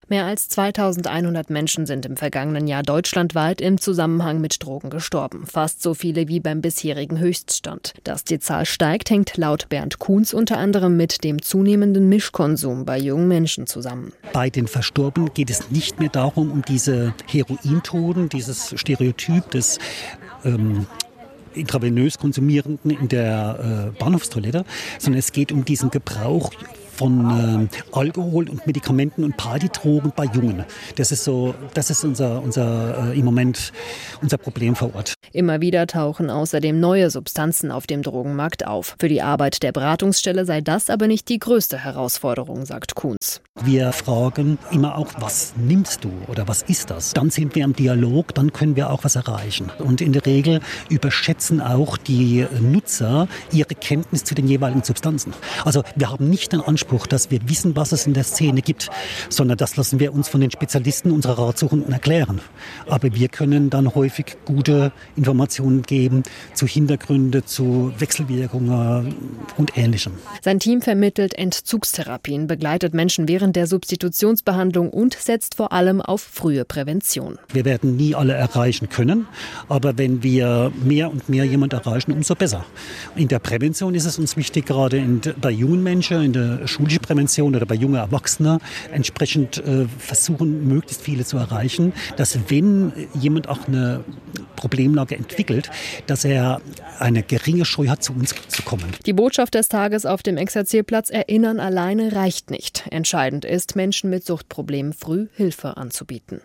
Mehr als zweitausendeinhundert Menschen sind im vergangenen Jahr deutschlandweit im Zusammenhang mit Drogen gestorben. Fast so viele wie beim bisherigen Höchststand. Dass die Zahl steigt, hängt laut Bernd Kuhns unter anderem mit dem zunehmenden Mischkonsum bei jungen Menschen zusammen. Bei den Verstorbenen geht es nicht mehr darum, um diese Herointoten, dieses Stereotyp des ähm, intravenös Konsumierenden in der äh, Bahnhofstoilette, sondern es geht um diesen Gebrauch von äh, Alkohol und Medikamenten und Partydrogen bei Jungen. Das ist so, das ist unser, unser äh, im Moment unser Problem vor Ort. Immer wieder tauchen außerdem neue Substanzen auf dem Drogenmarkt auf. Für die Arbeit der Beratungsstelle sei das aber nicht die größte Herausforderung, sagt Kuhns. Wir fragen immer auch, was nimmst du oder was ist das? Dann sind wir im Dialog, dann können wir auch was erreichen. Und in der Regel überschätzen auch die Nutzer ihre Kenntnis zu den jeweiligen Substanzen. Also wir haben nicht den Anspruch, dass wir wissen, was es in der Szene gibt, sondern das lassen wir uns von den Spezialisten unserer Ratsuchenden erklären. Aber wir können dann häufig gute Informationen geben zu Hintergründen, zu Wechselwirkungen und Ähnlichem. Sein Team vermittelt Entzugstherapien, begleitet Menschen während der Substitutionsbehandlung und setzt vor allem auf frühe Prävention. Wir werden nie alle erreichen können, aber wenn wir mehr und mehr jemand erreichen, umso besser. In der Prävention ist es uns wichtig, gerade in, bei jungen Menschen, in der schulischen Prävention oder bei jungen Erwachsenen, entsprechend äh, versuchen, möglichst viele zu erreichen, dass wenn jemand auch eine Problemlage entwickelt, dass er eine geringe Scheu hat, zu uns zu kommen. Die Botschaft des Tages auf dem Exerzierplatz: Erinnern alleine reicht nicht. Entscheidend ist, Menschen mit Suchtproblemen früh Hilfe anzubieten.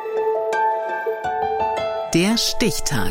Der Stichtag.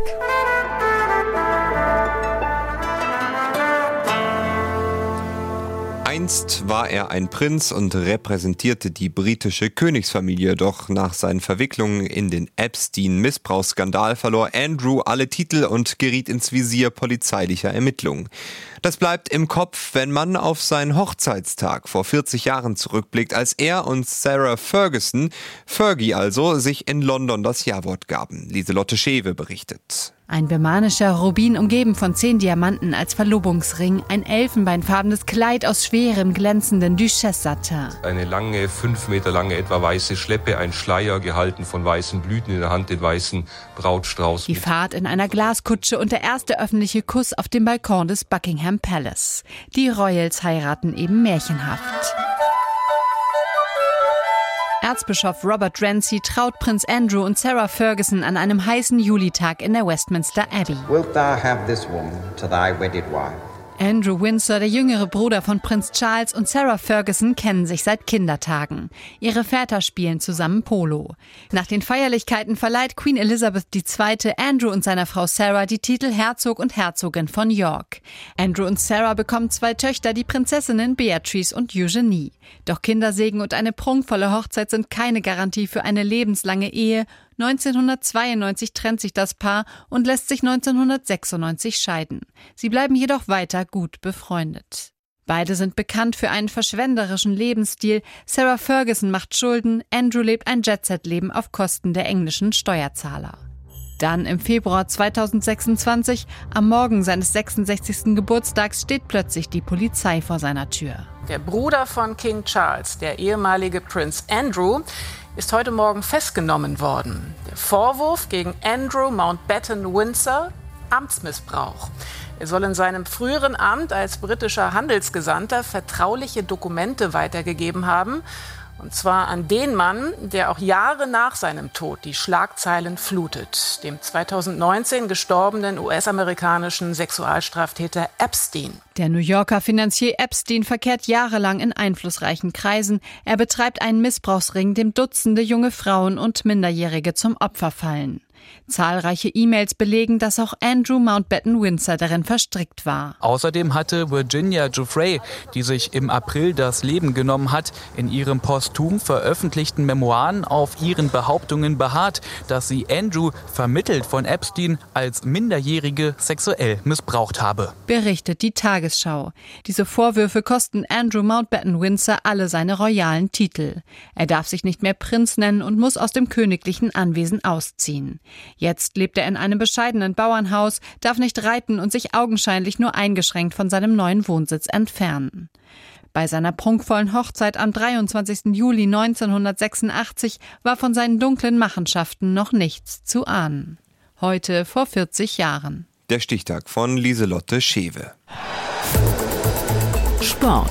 Einst war er ein Prinz und repräsentierte die britische Königsfamilie, doch nach seinen Verwicklungen in den Epstein-Missbrauchsskandal verlor Andrew alle Titel und geriet ins Visier polizeilicher Ermittlungen. Das bleibt im Kopf, wenn man auf seinen Hochzeitstag vor vierzig Jahren zurückblickt, als er und Sarah Ferguson, Fergie also, sich in London das Ja-Wort gaben. Lieselotte Schewe berichtet. Ein birmanischer Rubin umgeben von zehn Diamanten als Verlobungsring, ein elfenbeinfarbenes Kleid aus schwerem, glänzenden Duchesse-Satin. Eine lange, fünf Meter lange, etwa weiße Schleppe, ein Schleier gehalten von weißen Blüten, in der Hand den weißen Brautstrauß. Die Fahrt in einer Glaskutsche und der erste öffentliche Kuss auf dem Balkon des Buckingham Palace. Die Royals heiraten eben märchenhaft. Erzbischof Robert Renzi traut Prinz Andrew und Sarah Ferguson an einem heißen Julitag in der Westminster Abbey. Wilt thou have this woman to thy wedded wife? Andrew Windsor, der jüngere Bruder von Prinz Charles, und Sarah Ferguson kennen sich seit Kindertagen. Ihre Väter spielen zusammen Polo. Nach den Feierlichkeiten verleiht Queen Elizabeth die Zweite Andrew und seiner Frau Sarah die Titel Herzog und Herzogin von York. Andrew und Sarah bekommen zwei Töchter, die Prinzessinnen Beatrice und Eugenie. Doch Kindersegen und eine prunkvolle Hochzeit sind keine Garantie für eine lebenslange Ehe. neunzehnhundertzweiundneunzig trennt sich das Paar und lässt sich neunzehnhundertsechsundneunzig scheiden. Sie bleiben jedoch weiter gut befreundet. Beide sind bekannt für einen verschwenderischen Lebensstil. Sarah Ferguson macht Schulden, Andrew lebt ein Jet-Set-Leben auf Kosten der englischen Steuerzahler. Dann im Februar zweitausendsechsundzwanzig, am Morgen seines sechsundsechzigsten Geburtstags, steht plötzlich die Polizei vor seiner Tür. Der Bruder von King Charles, der ehemalige Prinz Andrew, ist heute Morgen festgenommen worden. Der Vorwurf gegen Andrew Mountbatten Windsor: Amtsmissbrauch. Er soll in seinem früheren Amt als britischer Handelsgesandter vertrauliche Dokumente weitergegeben haben. Und zwar an den Mann, der auch Jahre nach seinem Tod die Schlagzeilen flutet, dem zweitausendneunzehn gestorbenen U S-amerikanischen Sexualstraftäter Epstein. Der New Yorker Finanzier Epstein verkehrt jahrelang in einflussreichen Kreisen. Er betreibt einen Missbrauchsring, dem Dutzende junge Frauen und Minderjährige zum Opfer fallen. Zahlreiche E-Mails belegen, dass auch Andrew Mountbatten Windsor darin verstrickt war. Außerdem hatte Virginia Giuffre, die sich im April das Leben genommen hat, in ihren posthum veröffentlichten Memoiren auf ihren Behauptungen beharrt, dass sie Andrew, vermittelt von Epstein, als Minderjährige sexuell missbraucht habe. Berichtet die Tagesschau. Diese Vorwürfe kosten Andrew Mountbatten Windsor alle seine royalen Titel. Er darf sich nicht mehr Prinz nennen und muss aus dem königlichen Anwesen ausziehen. Jetzt lebt er in einem bescheidenen Bauernhaus, darf nicht reiten und sich augenscheinlich nur eingeschränkt von seinem neuen Wohnsitz entfernen. Bei seiner prunkvollen Hochzeit am dreiundzwanzigsten Juli neunzehnhundertsechsundachtzig war von seinen dunklen Machenschaften noch nichts zu ahnen. Heute vor vierzig Jahren. Der Stichtag von Lieselotte Schewe. Sport.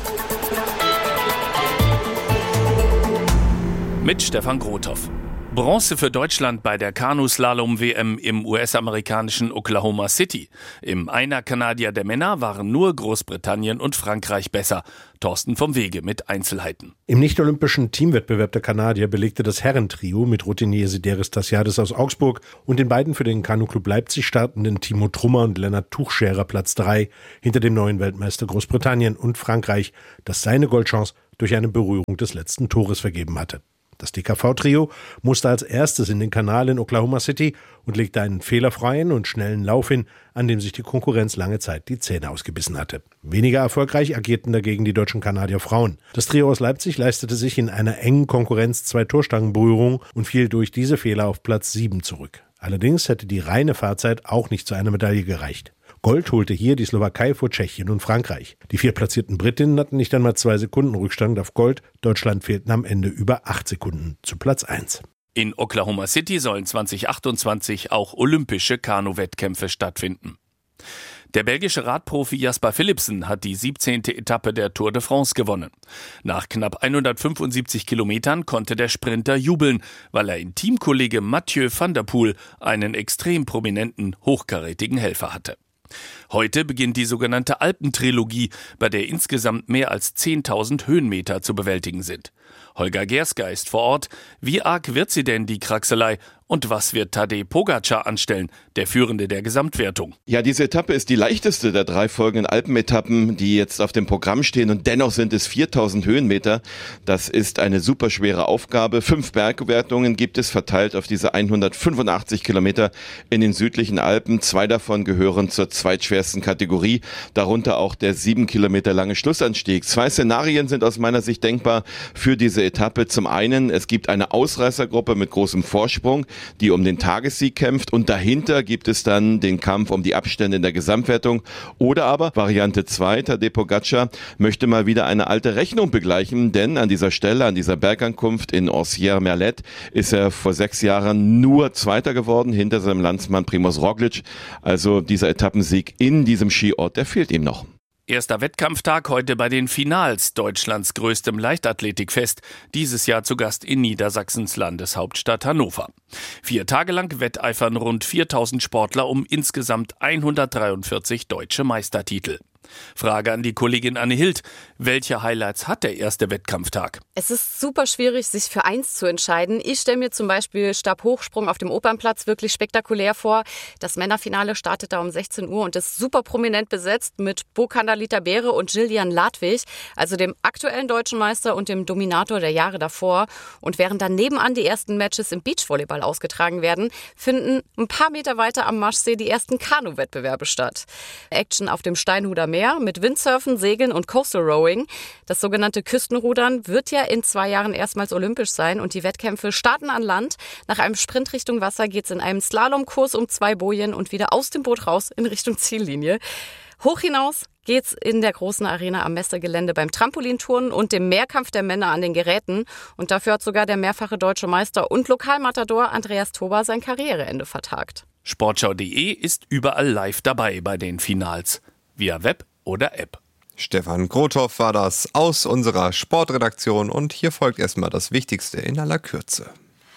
Mit Stefan Grothoff. Bronze für Deutschland bei der Kanuslalom-W M im U S-amerikanischen Oklahoma City. Im Einer-Kanadier der Männer waren nur Großbritannien und Frankreich besser. Thorsten vom Wege mit Einzelheiten. Im nicht-olympischen Teamwettbewerb der Kanadier belegte das Herrentrio mit Routinier Sideris Tassiadis aus Augsburg und den beiden für den Kanu-Club Leipzig startenden Timo Trummer und Lennart Tuchscherer Platz drei hinter dem neuen Weltmeister Großbritannien und Frankreich, das seine Goldchance durch eine Berührung des letzten Tores vergeben hatte. Das D K V-Trio musste als erstes in den Kanal in Oklahoma City und legte einen fehlerfreien und schnellen Lauf hin, an dem sich die Konkurrenz lange Zeit die Zähne ausgebissen hatte. Weniger erfolgreich agierten dagegen die deutschen Kanadier Frauen. Das Trio aus Leipzig leistete sich in einer engen Konkurrenz zwei Torstangenberührungen und fiel durch diese Fehler auf Platz sieben zurück. Allerdings hätte die reine Fahrzeit auch nicht zu einer Medaille gereicht. Gold holte hier die Slowakei vor Tschechien und Frankreich. Die vier platzierten Britinnen hatten nicht einmal zwei Sekunden Rückstand auf Gold. Deutschland fehlten am Ende über acht Sekunden zu Platz eins. In Oklahoma City sollen zwanzig achtundzwanzig auch olympische Kanu-Wettkämpfe stattfinden. Der belgische Radprofi Jasper Philipsen hat die siebzehnte Etappe der Tour de France gewonnen. Nach knapp hundertfünfundsiebzig Kilometern konnte der Sprinter jubeln, weil er in Teamkollege Mathieu van der Poel einen extrem prominenten, hochkarätigen Helfer hatte. Heute beginnt die sogenannte Alpentrilogie, bei der insgesamt mehr als zehntausend Höhenmeter zu bewältigen sind. Holger Gerska ist vor Ort. Wie arg wird sie denn, die Kraxelei? Und was wird Tadej Pogačar anstellen, der Führende der Gesamtwertung? Ja, diese Etappe ist die leichteste der drei folgenden Alpenetappen, die jetzt auf dem Programm stehen. Und dennoch sind es viertausend Höhenmeter. Das ist eine super schwere Aufgabe. Fünf Bergwertungen gibt es verteilt auf diese hundertfünfundachtzig Kilometer in den südlichen Alpen. Zwei davon gehören zur zweitschwersten Kategorie, darunter auch der sieben Kilometer lange Schlussanstieg. Zwei Szenarien sind aus meiner Sicht denkbar für diese Etappe. Zum einen, es gibt eine Ausreißergruppe mit großem Vorsprung, die um den Tagessieg kämpft, und dahinter gibt es dann den Kampf um die Abstände in der Gesamtwertung. Oder aber Variante zwei, Tadej Pogačar möchte mal wieder eine alte Rechnung begleichen, denn an dieser Stelle, an dieser Bergankunft in Orsières-Merlet ist er vor sechs Jahren nur Zweiter geworden, hinter seinem Landsmann Primož Roglič. Also dieser Etappensieg in diesem Skiort, der fehlt ihm noch. Erster Wettkampftag heute bei den Finals Deutschlands größtem Leichtathletikfest, dieses Jahr zu Gast in Niedersachsens Landeshauptstadt Hannover. Vier Tage lang wetteifern rund viertausend Sportler um insgesamt hundertdreiundvierzig deutsche Meistertitel. Frage an die Kollegin Anne Hild. Welche Highlights hat der erste Wettkampftag? Es ist super schwierig, sich für eins zu entscheiden. Ich stelle mir zum Beispiel Stabhochsprung auf dem Opernplatz wirklich spektakulär vor. Das Männerfinale startet da um sechzehn Uhr und ist super prominent besetzt mit Bokanda Beere und Gillian Ladwig, also dem aktuellen deutschen Meister und dem Dominator der Jahre davor. Und während dann nebenan die ersten Matches im Beachvolleyball ausgetragen werden, finden ein paar Meter weiter am Maschsee die ersten Kanu-Wettbewerbe statt. Action auf dem Steinhuder Meer mit Windsurfen, Segeln und Coastal Rowing. Das sogenannte Küstenrudern wird ja in zwei Jahren erstmals olympisch sein und die Wettkämpfe starten an Land. Nach einem Sprint Richtung Wasser geht es in einem Slalomkurs um zwei Bojen und wieder aus dem Boot raus in Richtung Ziellinie. Hoch hinaus geht's in der großen Arena am Messegelände beim Trampolinturnen und dem Mehrkampf der Männer an den Geräten. Und dafür hat sogar der mehrfache deutsche Meister und Lokalmatador Andreas Toba sein Karriereende vertagt. Sportschau punkt de ist überall live dabei bei den Finals. Via Web oder App. Stefan Grothoff war das aus unserer Sportredaktion und hier folgt erstmal das Wichtigste in aller Kürze.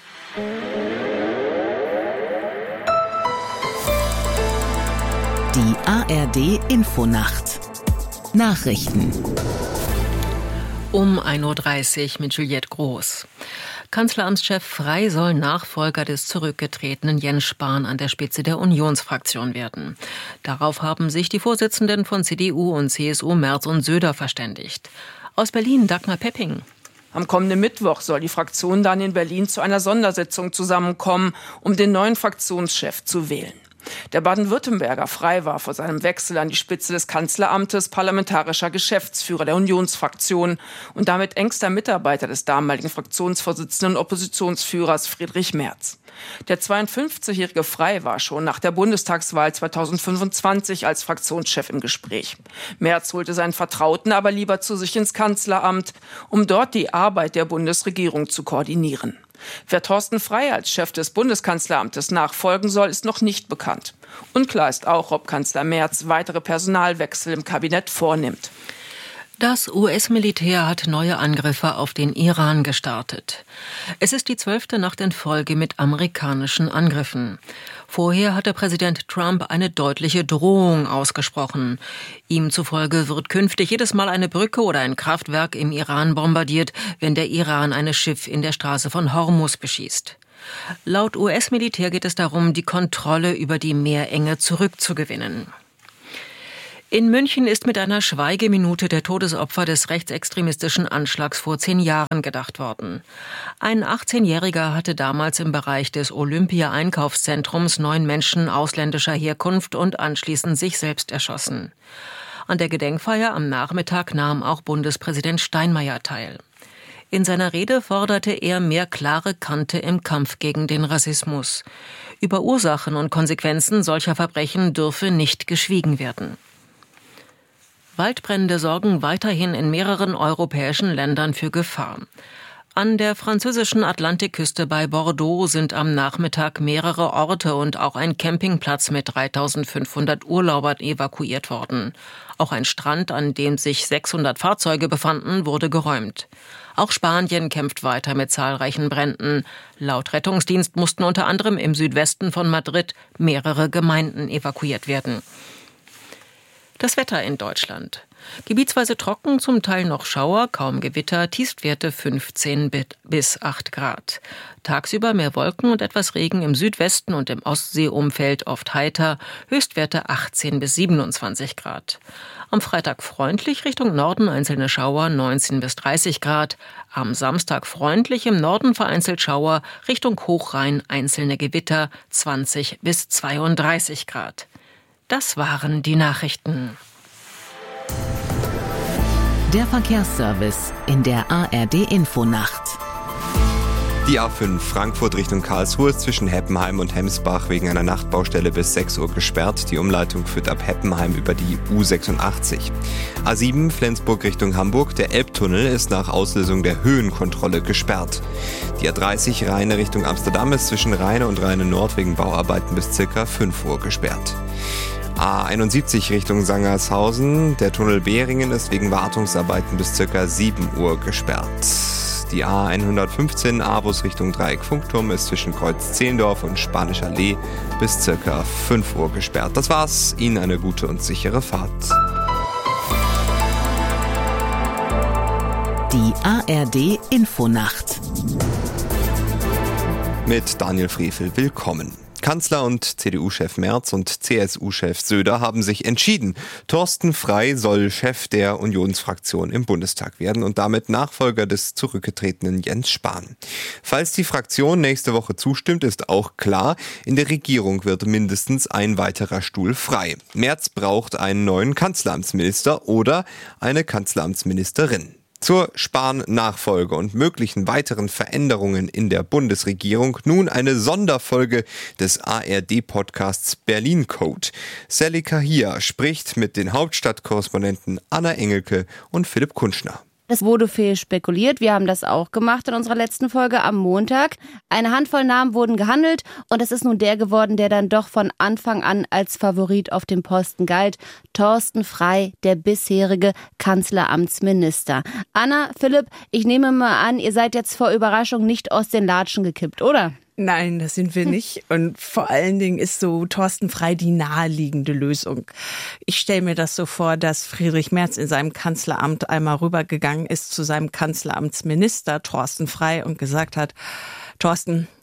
Die A R D Infonacht. Nachrichten. Um ein Uhr dreißig mit Juliette Groß. Kanzleramtschef Frey soll Nachfolger des zurückgetretenen Jens Spahn an der Spitze der Unionsfraktion werden. Darauf haben sich die Vorsitzenden von C D U und C S U Merz und Söder verständigt. Aus Berlin Dagmar Pepping. Am kommenden Mittwoch soll die Fraktion dann in Berlin zu einer Sondersitzung zusammenkommen, um den neuen Fraktionschef zu wählen. Der Baden-Württemberger Frey war vor seinem Wechsel an die Spitze des Kanzleramtes parlamentarischer Geschäftsführer der Unionsfraktion und damit engster Mitarbeiter des damaligen Fraktionsvorsitzenden und Oppositionsführers Friedrich Merz. Der zweiundfünfzigjährige Frey war schon nach der Bundestagswahl zweitausendfünfundzwanzig als Fraktionschef im Gespräch. Merz holte seinen Vertrauten aber lieber zu sich ins Kanzleramt, um dort die Arbeit der Bundesregierung zu koordinieren. Wer Thorsten Frey als Chef des Bundeskanzleramtes nachfolgen soll, ist noch nicht bekannt. Unklar ist auch, ob Kanzler Merz weitere Personalwechsel im Kabinett vornimmt. Das U S-Militär hat neue Angriffe auf den Iran gestartet. Es ist die zwölfte Nacht in Folge mit amerikanischen Angriffen. Vorher hatte Präsident Trump eine deutliche Drohung ausgesprochen. Ihm zufolge wird künftig jedes Mal eine Brücke oder ein Kraftwerk im Iran bombardiert, wenn der Iran ein Schiff in der Straße von Hormuz beschießt. Laut U S-Militär geht es darum, die Kontrolle über die Meerenge zurückzugewinnen. In München ist mit einer Schweigeminute der Todesopfer des rechtsextremistischen Anschlags vor zehn Jahren gedacht worden. Ein achtzehnjähriger hatte damals im Bereich des Olympia-Einkaufszentrums neun Menschen ausländischer Herkunft und anschließend sich selbst erschossen. An der Gedenkfeier am Nachmittag nahm auch Bundespräsident Steinmeier teil. In seiner Rede forderte er mehr klare Kante im Kampf gegen den Rassismus. Über Ursachen und Konsequenzen solcher Verbrechen dürfe nicht geschwiegen werden. Waldbrände sorgen weiterhin in mehreren europäischen Ländern für Gefahr. An der französischen Atlantikküste bei Bordeaux sind am Nachmittag mehrere Orte und auch ein Campingplatz mit dreitausendfünfhundert Urlaubern evakuiert worden. Auch ein Strand, an dem sich sechshundert Fahrzeuge befanden, wurde geräumt. Auch Spanien kämpft weiter mit zahlreichen Bränden. Laut Rettungsdienst mussten unter anderem im Südwesten von Madrid mehrere Gemeinden evakuiert werden. Das Wetter in Deutschland. Gebietsweise trocken, zum Teil noch Schauer, kaum Gewitter, Tiefstwerte fünfzehn bis acht Grad. Tagsüber mehr Wolken und etwas Regen im Südwesten und im Ostseeumfeld, oft heiter, Höchstwerte achtzehn bis siebenundzwanzig Grad. Am Freitag freundlich, Richtung Norden einzelne Schauer, neunzehn bis dreißig Grad. Am Samstag freundlich, im Norden vereinzelt Schauer, Richtung Hochrhein einzelne Gewitter, zwanzig bis zweiunddreißig Grad. Das waren die Nachrichten. Der Verkehrsservice in der A R D-Infonacht. Die A fünf Frankfurt Richtung Karlsruhe ist zwischen Heppenheim und Hemsbach wegen einer Nachtbaustelle bis sechs Uhr gesperrt. Die Umleitung führt ab Heppenheim über die U sechsundachtzig. A sieben Flensburg Richtung Hamburg. Der Elbtunnel ist nach Auslösung der Höhenkontrolle gesperrt. Die A dreißig Rheine Richtung Amsterdam ist zwischen Rheine und Rheine Nord wegen Bauarbeiten bis ca. fünf Uhr gesperrt. A einundsiebzig Richtung Sangershausen. Der Tunnel Behringen ist wegen Wartungsarbeiten bis ca. sieben Uhr gesperrt. Die A hundertfünfzehn Avus Richtung Dreieck-Funkturm ist zwischen Kreuz Zehlendorf und Spanischer Allee bis ca. fünf Uhr gesperrt. Das war's. Ihnen eine gute und sichere Fahrt. Die A R D-Infonacht. Mit Daniel Frevel, willkommen. Kanzler und C D U-Chef Merz und C S U-Chef Söder haben sich entschieden. Thorsten Frey soll Chef der Unionsfraktion im Bundestag werden und damit Nachfolger des zurückgetretenen Jens Spahn. Falls die Fraktion nächste Woche zustimmt, ist auch klar, in der Regierung wird mindestens ein weiterer Stuhl frei. Merz braucht einen neuen Kanzleramtsminister oder eine Kanzleramtsministerin. Zur Spahn-Nachfolge und möglichen weiteren Veränderungen in der Bundesregierung nun eine Sonderfolge des A R D-Podcasts Berlin Code. Sally Kahia spricht mit den Hauptstadtkorrespondenten Anna Engelke und Philipp Kunschner. Es wurde viel spekuliert. Wir haben das auch gemacht in unserer letzten Folge am Montag. Eine Handvoll Namen wurden gehandelt und es ist nun der geworden, der dann doch von Anfang an als Favorit auf dem Posten galt. Thorsten Frey, der bisherige Kanzleramtsminister. Anna, Philipp, ich nehme mal an, ihr seid jetzt vor Überraschung nicht aus den Latschen gekippt, oder? Nein, das sind wir nicht. Und vor allen Dingen ist so Thorsten Frey die naheliegende Lösung. Ich stelle mir das so vor, dass Friedrich Merz in seinem Kanzleramt einmal rübergegangen ist zu seinem Kanzleramtsminister Thorsten Frey und gesagt hat, Thorsten,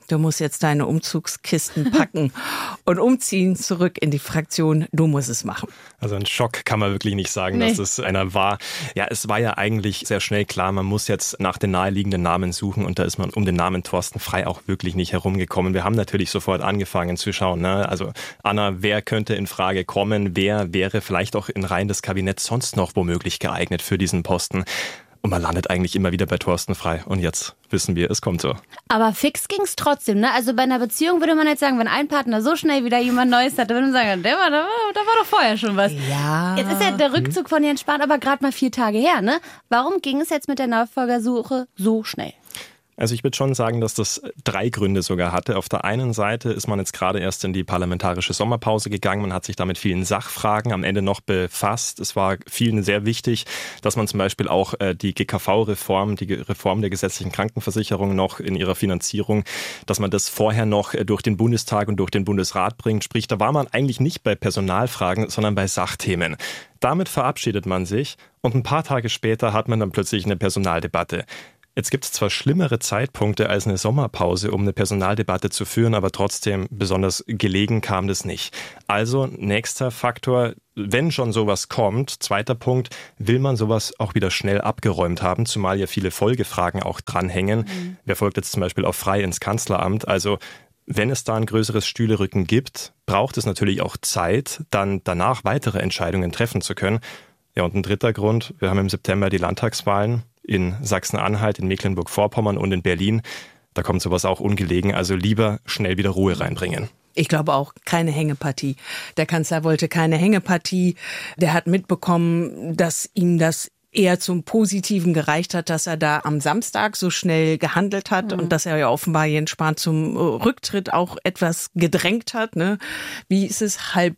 du musst jetzt deine Umzugskisten packen und umziehen zurück in die Fraktion, du musst es machen. Also ein Schock kann man wirklich nicht sagen, nee. dass es einer war. Ja, es war ja eigentlich sehr schnell klar, man muss jetzt nach den naheliegenden Namen suchen und da ist man um den Namen Thorsten Frey auch wirklich nicht herumgekommen. Wir haben natürlich sofort angefangen zu schauen, ne? Also Anna, wer könnte in Frage kommen, wer wäre vielleicht auch in Reihen des Kabinetts sonst noch womöglich geeignet für diesen Posten? Und man landet eigentlich immer wieder bei Thorsten Frey. Und jetzt wissen wir, es kommt so. Aber fix ging's trotzdem, ne? Also bei einer Beziehung würde man jetzt sagen, wenn ein Partner so schnell wieder jemand Neues hat, dann würde man sagen, der war, da, war, da war doch vorher schon was. Ja. Jetzt ist ja der Rückzug von Jens Spahn aber gerade mal vier Tage her, ne? Warum ging es jetzt mit der Nachfolgersuche so schnell? Also ich würde schon sagen, dass das drei Gründe sogar hatte. Auf der einen Seite ist man jetzt gerade erst in die parlamentarische Sommerpause gegangen. Man hat sich da mit vielen Sachfragen am Ende noch befasst. Es war vielen sehr wichtig, dass man zum Beispiel auch die G K V-Reform, die Reform der gesetzlichen Krankenversicherung noch in ihrer Finanzierung, dass man das vorher noch durch den Bundestag und durch den Bundesrat bringt. Sprich, da war man eigentlich nicht bei Personalfragen, sondern bei Sachthemen. Damit verabschiedet man sich und ein paar Tage später hat man dann plötzlich eine Personaldebatte. Jetzt gibt es zwar schlimmere Zeitpunkte als eine Sommerpause, um eine Personaldebatte zu führen, aber trotzdem besonders gelegen kam das nicht. Also nächster Faktor, wenn schon sowas kommt, zweiter Punkt, will man sowas auch wieder schnell abgeräumt haben, zumal ja viele Folgefragen auch dranhängen. Mhm. Wer folgt jetzt zum Beispiel auch Frey ins Kanzleramt? Also wenn es da ein größeres Stühlerücken gibt, braucht es natürlich auch Zeit, dann danach weitere Entscheidungen treffen zu können. Ja, und ein dritter Grund, wir haben im September die Landtagswahlen in Sachsen-Anhalt, in Mecklenburg-Vorpommern und in Berlin. Da kommt sowas auch ungelegen, also lieber schnell wieder Ruhe reinbringen. Ich glaube auch, keine Hängepartie. Der Kanzler wollte keine Hängepartie. Der hat mitbekommen, dass ihm das eher zum Positiven gereicht hat, dass er da am Samstag so schnell gehandelt hat mhm. und dass er ja offenbar Jens Spahn zum Rücktritt auch etwas gedrängt hat. Ne? Wie ist es? Halb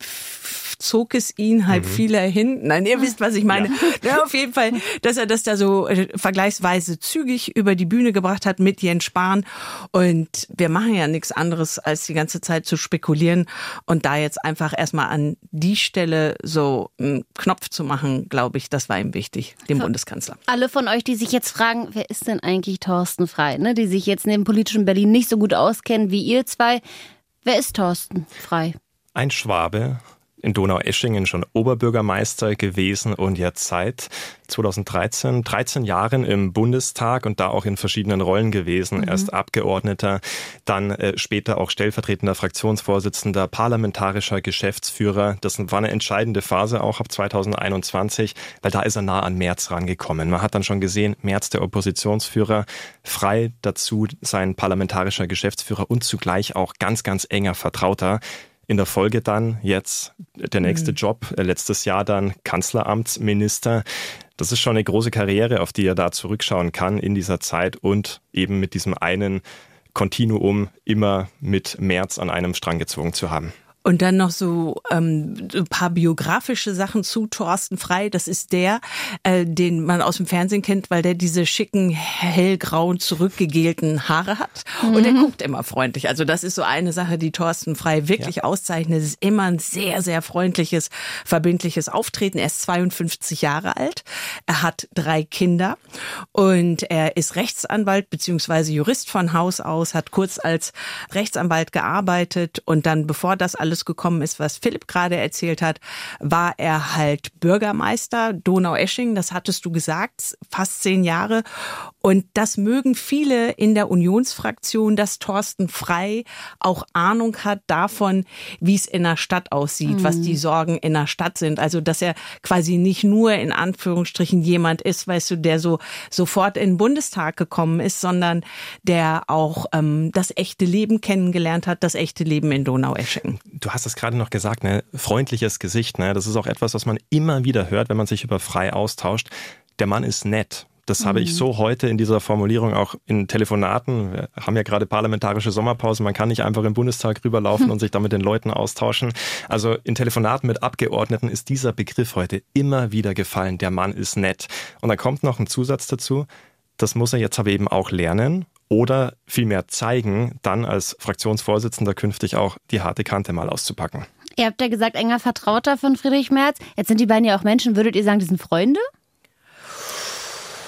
zog es ihn, halb mhm. fiel er hin. Nein, ihr wisst, was ich meine. Ja. Ja, auf jeden Fall, dass er das da so äh, vergleichsweise zügig über die Bühne gebracht hat mit Jens Spahn. Und wir machen ja nichts anderes, als die ganze Zeit zu spekulieren und da jetzt einfach erstmal an die Stelle so einen Knopf zu machen, glaube ich, das war ihm wichtig, dem Für Bundeskanzler. Alle von euch, die sich jetzt fragen, wer ist denn eigentlich Thorsten Frey, ne? Die sich jetzt in dem politischen Berlin nicht so gut auskennen wie ihr zwei. Wer ist Thorsten Frey? Ein Schwabe. In Donaueschingen schon Oberbürgermeister gewesen und jetzt seit zweitausenddreizehn, dreizehn Jahren im Bundestag und da auch in verschiedenen Rollen gewesen. Mhm. Erst Abgeordneter, dann äh, später auch stellvertretender Fraktionsvorsitzender, parlamentarischer Geschäftsführer. Das war eine entscheidende Phase auch ab zweitausendeinundzwanzig, weil da ist er nah an Merz rangekommen. Man hat dann schon gesehen, Merz der Oppositionsführer, Frey dazu sein parlamentarischer Geschäftsführer und zugleich auch ganz, ganz enger Vertrauter. In der Folge dann jetzt der nächste mhm. Job, letztes Jahr dann Kanzleramtsminister. Das ist schon eine große Karriere, auf die er da zurückschauen kann in dieser Zeit und eben mit diesem einen Kontinuum immer mit Merz an einem Strang gezogen zu haben. Und dann noch so ähm, ein paar biografische Sachen zu Thorsten Frey. Das ist der, äh, den man aus dem Fernsehen kennt, weil der diese schicken, hellgrauen, zurückgegelten Haare hat. Mhm. Und er guckt immer freundlich. Also das ist so eine Sache, die Thorsten Frey wirklich ja. auszeichnet. Es ist immer ein sehr, sehr freundliches, verbindliches Auftreten. Er ist zweiundfünfzig Jahre alt. Er hat drei Kinder. Und er ist Rechtsanwalt bzw. Jurist von Haus aus, hat kurz als Rechtsanwalt gearbeitet. Und dann, bevor das alles gekommen ist, was Philipp gerade erzählt hat, war er halt Bürgermeister Donaueschingen, das hattest du gesagt, fast zehn Jahre. Und das mögen viele in der Unionsfraktion, dass Thorsten Frey auch Ahnung hat davon, wie es in der Stadt aussieht, mhm. was die Sorgen in der Stadt sind. Also, dass er quasi nicht nur in Anführungsstrichen jemand ist, weißt du, der so sofort in den Bundestag gekommen ist, sondern der auch ähm, das echte Leben kennengelernt hat, das echte Leben in Donaueschingen. Du hast es gerade noch gesagt, ne? Freundliches Gesicht, ne? Das ist auch etwas, was man immer wieder hört, wenn man sich über Frey austauscht. Der Mann ist nett. Das habe ich so heute in dieser Formulierung auch in Telefonaten. Wir haben ja gerade parlamentarische Sommerpause. Man kann nicht einfach im Bundestag rüberlaufen und sich da mit den Leuten austauschen. Also in Telefonaten mit Abgeordneten ist dieser Begriff heute immer wieder gefallen. Der Mann ist nett. Und dann kommt noch ein Zusatz dazu. Das muss er jetzt aber eben auch lernen oder vielmehr zeigen, dann als Fraktionsvorsitzender künftig auch die harte Kante mal auszupacken. Ihr habt ja gesagt, enger Vertrauter von Friedrich Merz. Jetzt sind die beiden ja auch Menschen. Würdet ihr sagen, die sind Freunde?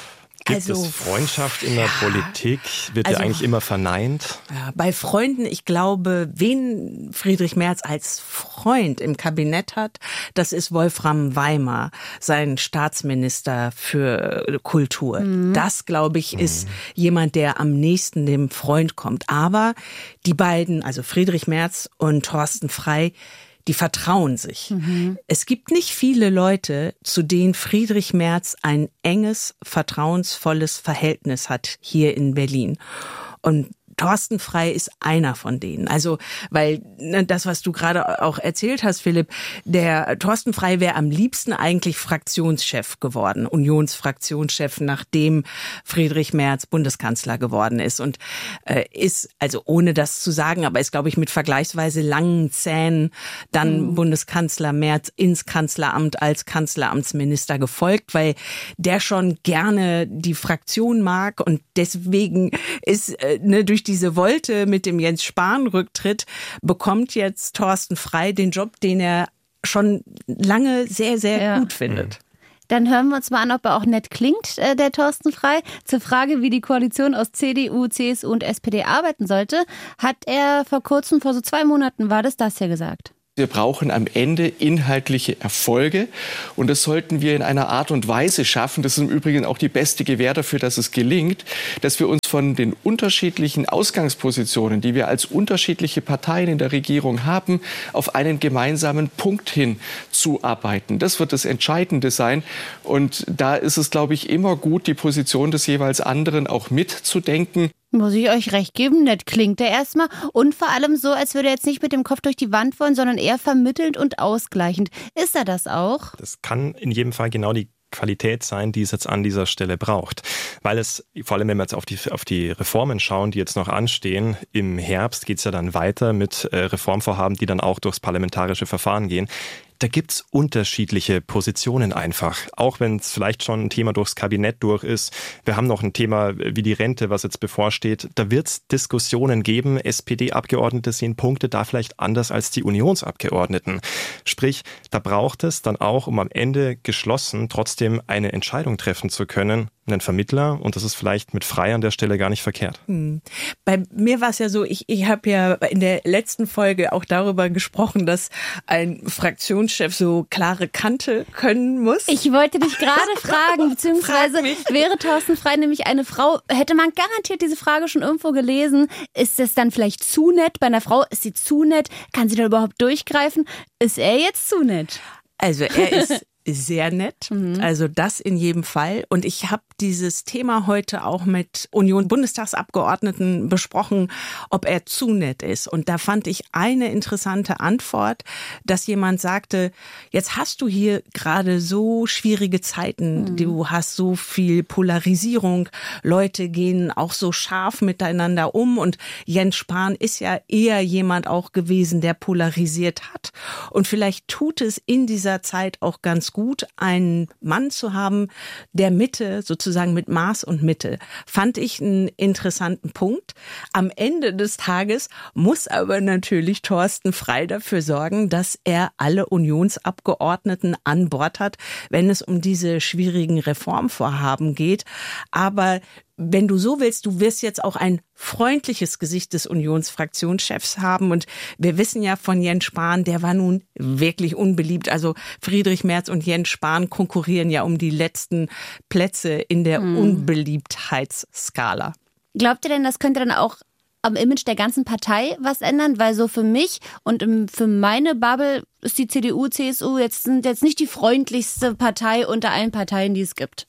Gibt also, es Freundschaft in der ja, Politik? Wird also, ja eigentlich immer verneint? Ja, bei Freunden, ich glaube, wen Friedrich Merz als Freund im Kabinett hat, das ist Wolfram Weimar, sein Staatsminister für Kultur. Mhm. Das, glaube ich, ist mhm. jemand, der am nächsten dem Freund kommt. Aber die beiden, also Friedrich Merz und Thorsten Frey, die vertrauen sich. Mhm. Es gibt nicht viele Leute, zu denen Friedrich Merz ein enges, vertrauensvolles Verhältnis hat hier in Berlin. Und Thorsten Frey ist einer von denen. Also, weil ne, das, was du gerade auch erzählt hast, Philipp, der Thorsten Frey wäre am liebsten eigentlich Fraktionschef geworden, Unionsfraktionschef, nachdem Friedrich Merz Bundeskanzler geworden ist. Und äh, ist, also ohne das zu sagen, aber ist, glaube ich, mit vergleichsweise langen Zähnen dann mhm. Bundeskanzler Merz ins Kanzleramt als Kanzleramtsminister gefolgt, weil der schon gerne die Fraktion mag und deswegen ist äh, ne, durch die diese Wolte mit dem Jens Spahn-Rücktritt bekommt jetzt Thorsten Frey den Job, den er schon lange sehr, sehr ja. gut findet. Dann hören wir uns mal an, ob er auch nett klingt, äh, der Thorsten Frey. Zur Frage, wie die Koalition aus C D U, C S U und S P D arbeiten sollte, hat er vor kurzem, vor so zwei Monaten war das, das ja gesagt. Wir brauchen am Ende inhaltliche Erfolge und das sollten wir in einer Art und Weise schaffen, das ist im Übrigen auch die beste Gewähr dafür, dass es gelingt, dass wir uns von den unterschiedlichen Ausgangspositionen, die wir als unterschiedliche Parteien in der Regierung haben, auf einen gemeinsamen Punkt hin zuarbeiten. Das wird das Entscheidende sein und da ist es, glaube ich, immer gut, die Position des jeweils anderen auch mitzudenken. Muss ich euch recht geben, nett klingt er erstmal und vor allem so, als würde er jetzt nicht mit dem Kopf durch die Wand wollen, sondern eher vermittelnd und ausgleichend. Ist er das auch? Das kann in jedem Fall genau die Qualität sein, die es jetzt an dieser Stelle braucht. Weil es, vor allem wenn wir jetzt auf die, auf die Reformen schauen, die jetzt noch anstehen, im Herbst geht es ja dann weiter mit äh, Reformvorhaben, die dann auch durchs parlamentarische Verfahren gehen. Da gibt's unterschiedliche Positionen einfach. Auch wenn es vielleicht schon ein Thema durchs Kabinett durch ist. Wir haben noch ein Thema wie die Rente, was jetzt bevorsteht. Da wird's Diskussionen geben. S P D-Abgeordnete sehen Punkte da vielleicht anders als die Unionsabgeordneten. Sprich, da braucht es dann auch, um am Ende geschlossen trotzdem eine Entscheidung treffen zu können, einen Vermittler. Und das ist vielleicht mit Frey an der Stelle gar nicht verkehrt. Hm. Bei mir war es ja so, ich, ich habe ja in der letzten Folge auch darüber gesprochen, dass ein Fraktions Chef so klare Kante können muss. Ich wollte dich gerade fragen, beziehungsweise Frag wäre Thorsten Frey nämlich eine Frau, hätte man garantiert diese Frage schon irgendwo gelesen. Ist es dann vielleicht zu nett? Bei einer Frau ist sie zu nett? Kann sie da überhaupt durchgreifen? Ist er jetzt zu nett? Also er ist sehr nett, mhm. also das in jedem Fall. Und ich habe dieses Thema heute auch mit Union-Bundestagsabgeordneten besprochen, ob er zu nett ist. Und da fand ich eine interessante Antwort, dass jemand sagte, jetzt hast du hier gerade so schwierige Zeiten, mhm. du hast so viel Polarisierung, Leute gehen auch so scharf miteinander um und Jens Spahn ist ja eher jemand auch gewesen, der polarisiert hat. Und vielleicht tut es in dieser Zeit auch ganz gut, einen Mann zu haben, der Mitte, sozusagen mit Maß und Mitte. Fand ich einen interessanten Punkt. Am Ende des Tages muss aber natürlich Thorsten Frey dafür sorgen, dass er alle Unionsabgeordneten an Bord hat, wenn es um diese schwierigen Reformvorhaben geht. Aber wenn du so willst, du wirst jetzt auch ein freundliches Gesicht des Unionsfraktionschefs haben. Und wir wissen ja von Jens Spahn, der war nun wirklich unbeliebt. Also Friedrich Merz und Jens Spahn konkurrieren ja um die letzten Plätze in der hm. Unbeliebtheitsskala. Glaubt ihr denn, das könnte dann auch am Image der ganzen Partei was ändern? Weil so für mich und für meine Bubble ist die C D U, C S U jetzt, sind jetzt nicht die freundlichste Partei unter allen Parteien, die es gibt.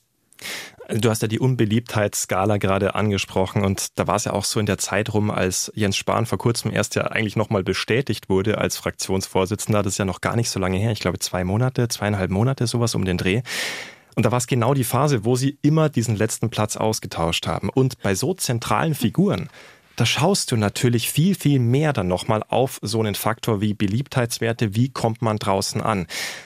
Du hast ja die Unbeliebtheitsskala gerade angesprochen und da war es ja auch so in der Zeit rum, als Jens Spahn vor kurzem erst ja eigentlich nochmal bestätigt wurde als Fraktionsvorsitzender. Das ist ja noch gar nicht so lange her. Ich glaube zwei Monate, zweieinhalb Monate, sowas um den Dreh. Und da war es genau die Phase, wo sie immer diesen letzten Platz ausgetauscht haben. Und bei so zentralen Figuren, da schaust du natürlich viel, viel mehr dann nochmal auf so einen Faktor wie Beliebtheitswerte. Wie kommt man draußen an?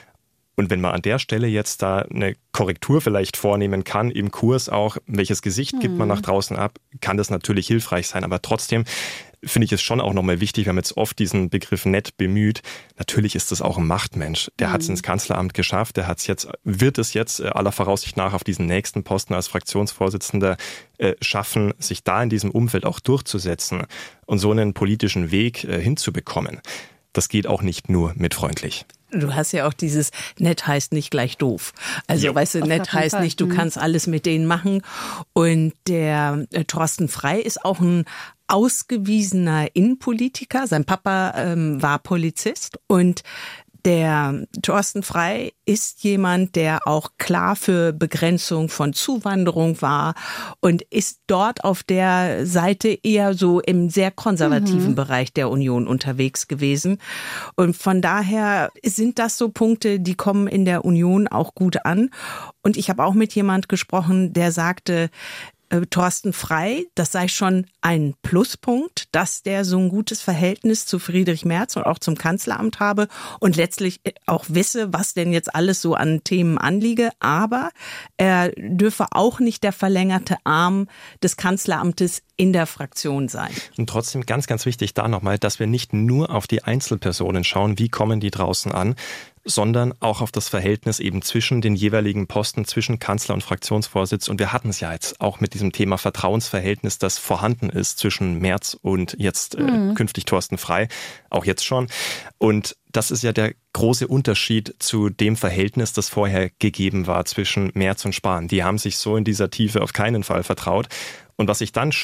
Und wenn man an der Stelle jetzt da eine Korrektur vielleicht vornehmen kann, im Kurs auch, welches Gesicht gibt man nach draußen ab, kann das natürlich hilfreich sein. Aber trotzdem, finde ich es schon auch nochmal wichtig, wir haben jetzt oft diesen Begriff nett bemüht. Natürlich ist es auch ein Machtmensch. Der mhm. hat es ins Kanzleramt geschafft, der hat's jetzt, wird es jetzt aller Voraussicht nach auf diesen nächsten Posten als Fraktionsvorsitzender äh, schaffen, sich da in diesem Umfeld auch durchzusetzen und so einen politischen Weg äh, hinzubekommen. Das geht auch nicht nur mit freundlich. Du hast ja auch dieses, nett heißt nicht gleich doof. Also, jo. weißt du, nett heißt Fall. nicht, du kannst alles mit denen machen. Und der äh, Thorsten Frey ist auch ein ausgewiesener Innenpolitiker. Sein Papa ähm, war Polizist und der Thorsten Frey ist jemand, der auch klar für Begrenzung von Zuwanderung war und ist dort auf der Seite eher so im sehr konservativen mhm. Bereich der Union unterwegs gewesen. Und von daher sind das so Punkte, die kommen in der Union auch gut an. Und ich habe auch mit jemand gesprochen, der sagte, Thorsten Frey, das sei schon ein Pluspunkt, dass der so ein gutes Verhältnis zu Friedrich Merz und auch zum Kanzleramt habe und letztlich auch wisse, was denn jetzt alles so an Themen anliege. Aber er dürfe auch nicht der verlängerte Arm des Kanzleramtes in der Fraktion sein. Und trotzdem ganz, ganz wichtig da nochmal, dass wir nicht nur auf die Einzelpersonen schauen, wie kommen die draußen an, sondern auch auf das Verhältnis eben zwischen den jeweiligen Posten, zwischen Kanzler und Fraktionsvorsitz. Und wir hatten es ja jetzt auch mit diesem Thema Vertrauensverhältnis, das vorhanden ist zwischen Merz und jetzt äh, mhm. künftig Thorsten Frey, auch jetzt schon. Und das ist ja der große Unterschied zu dem Verhältnis, das vorher gegeben war zwischen Merz und Spahn. Die haben sich so in dieser Tiefe auf keinen Fall vertraut. Und was sich dann schon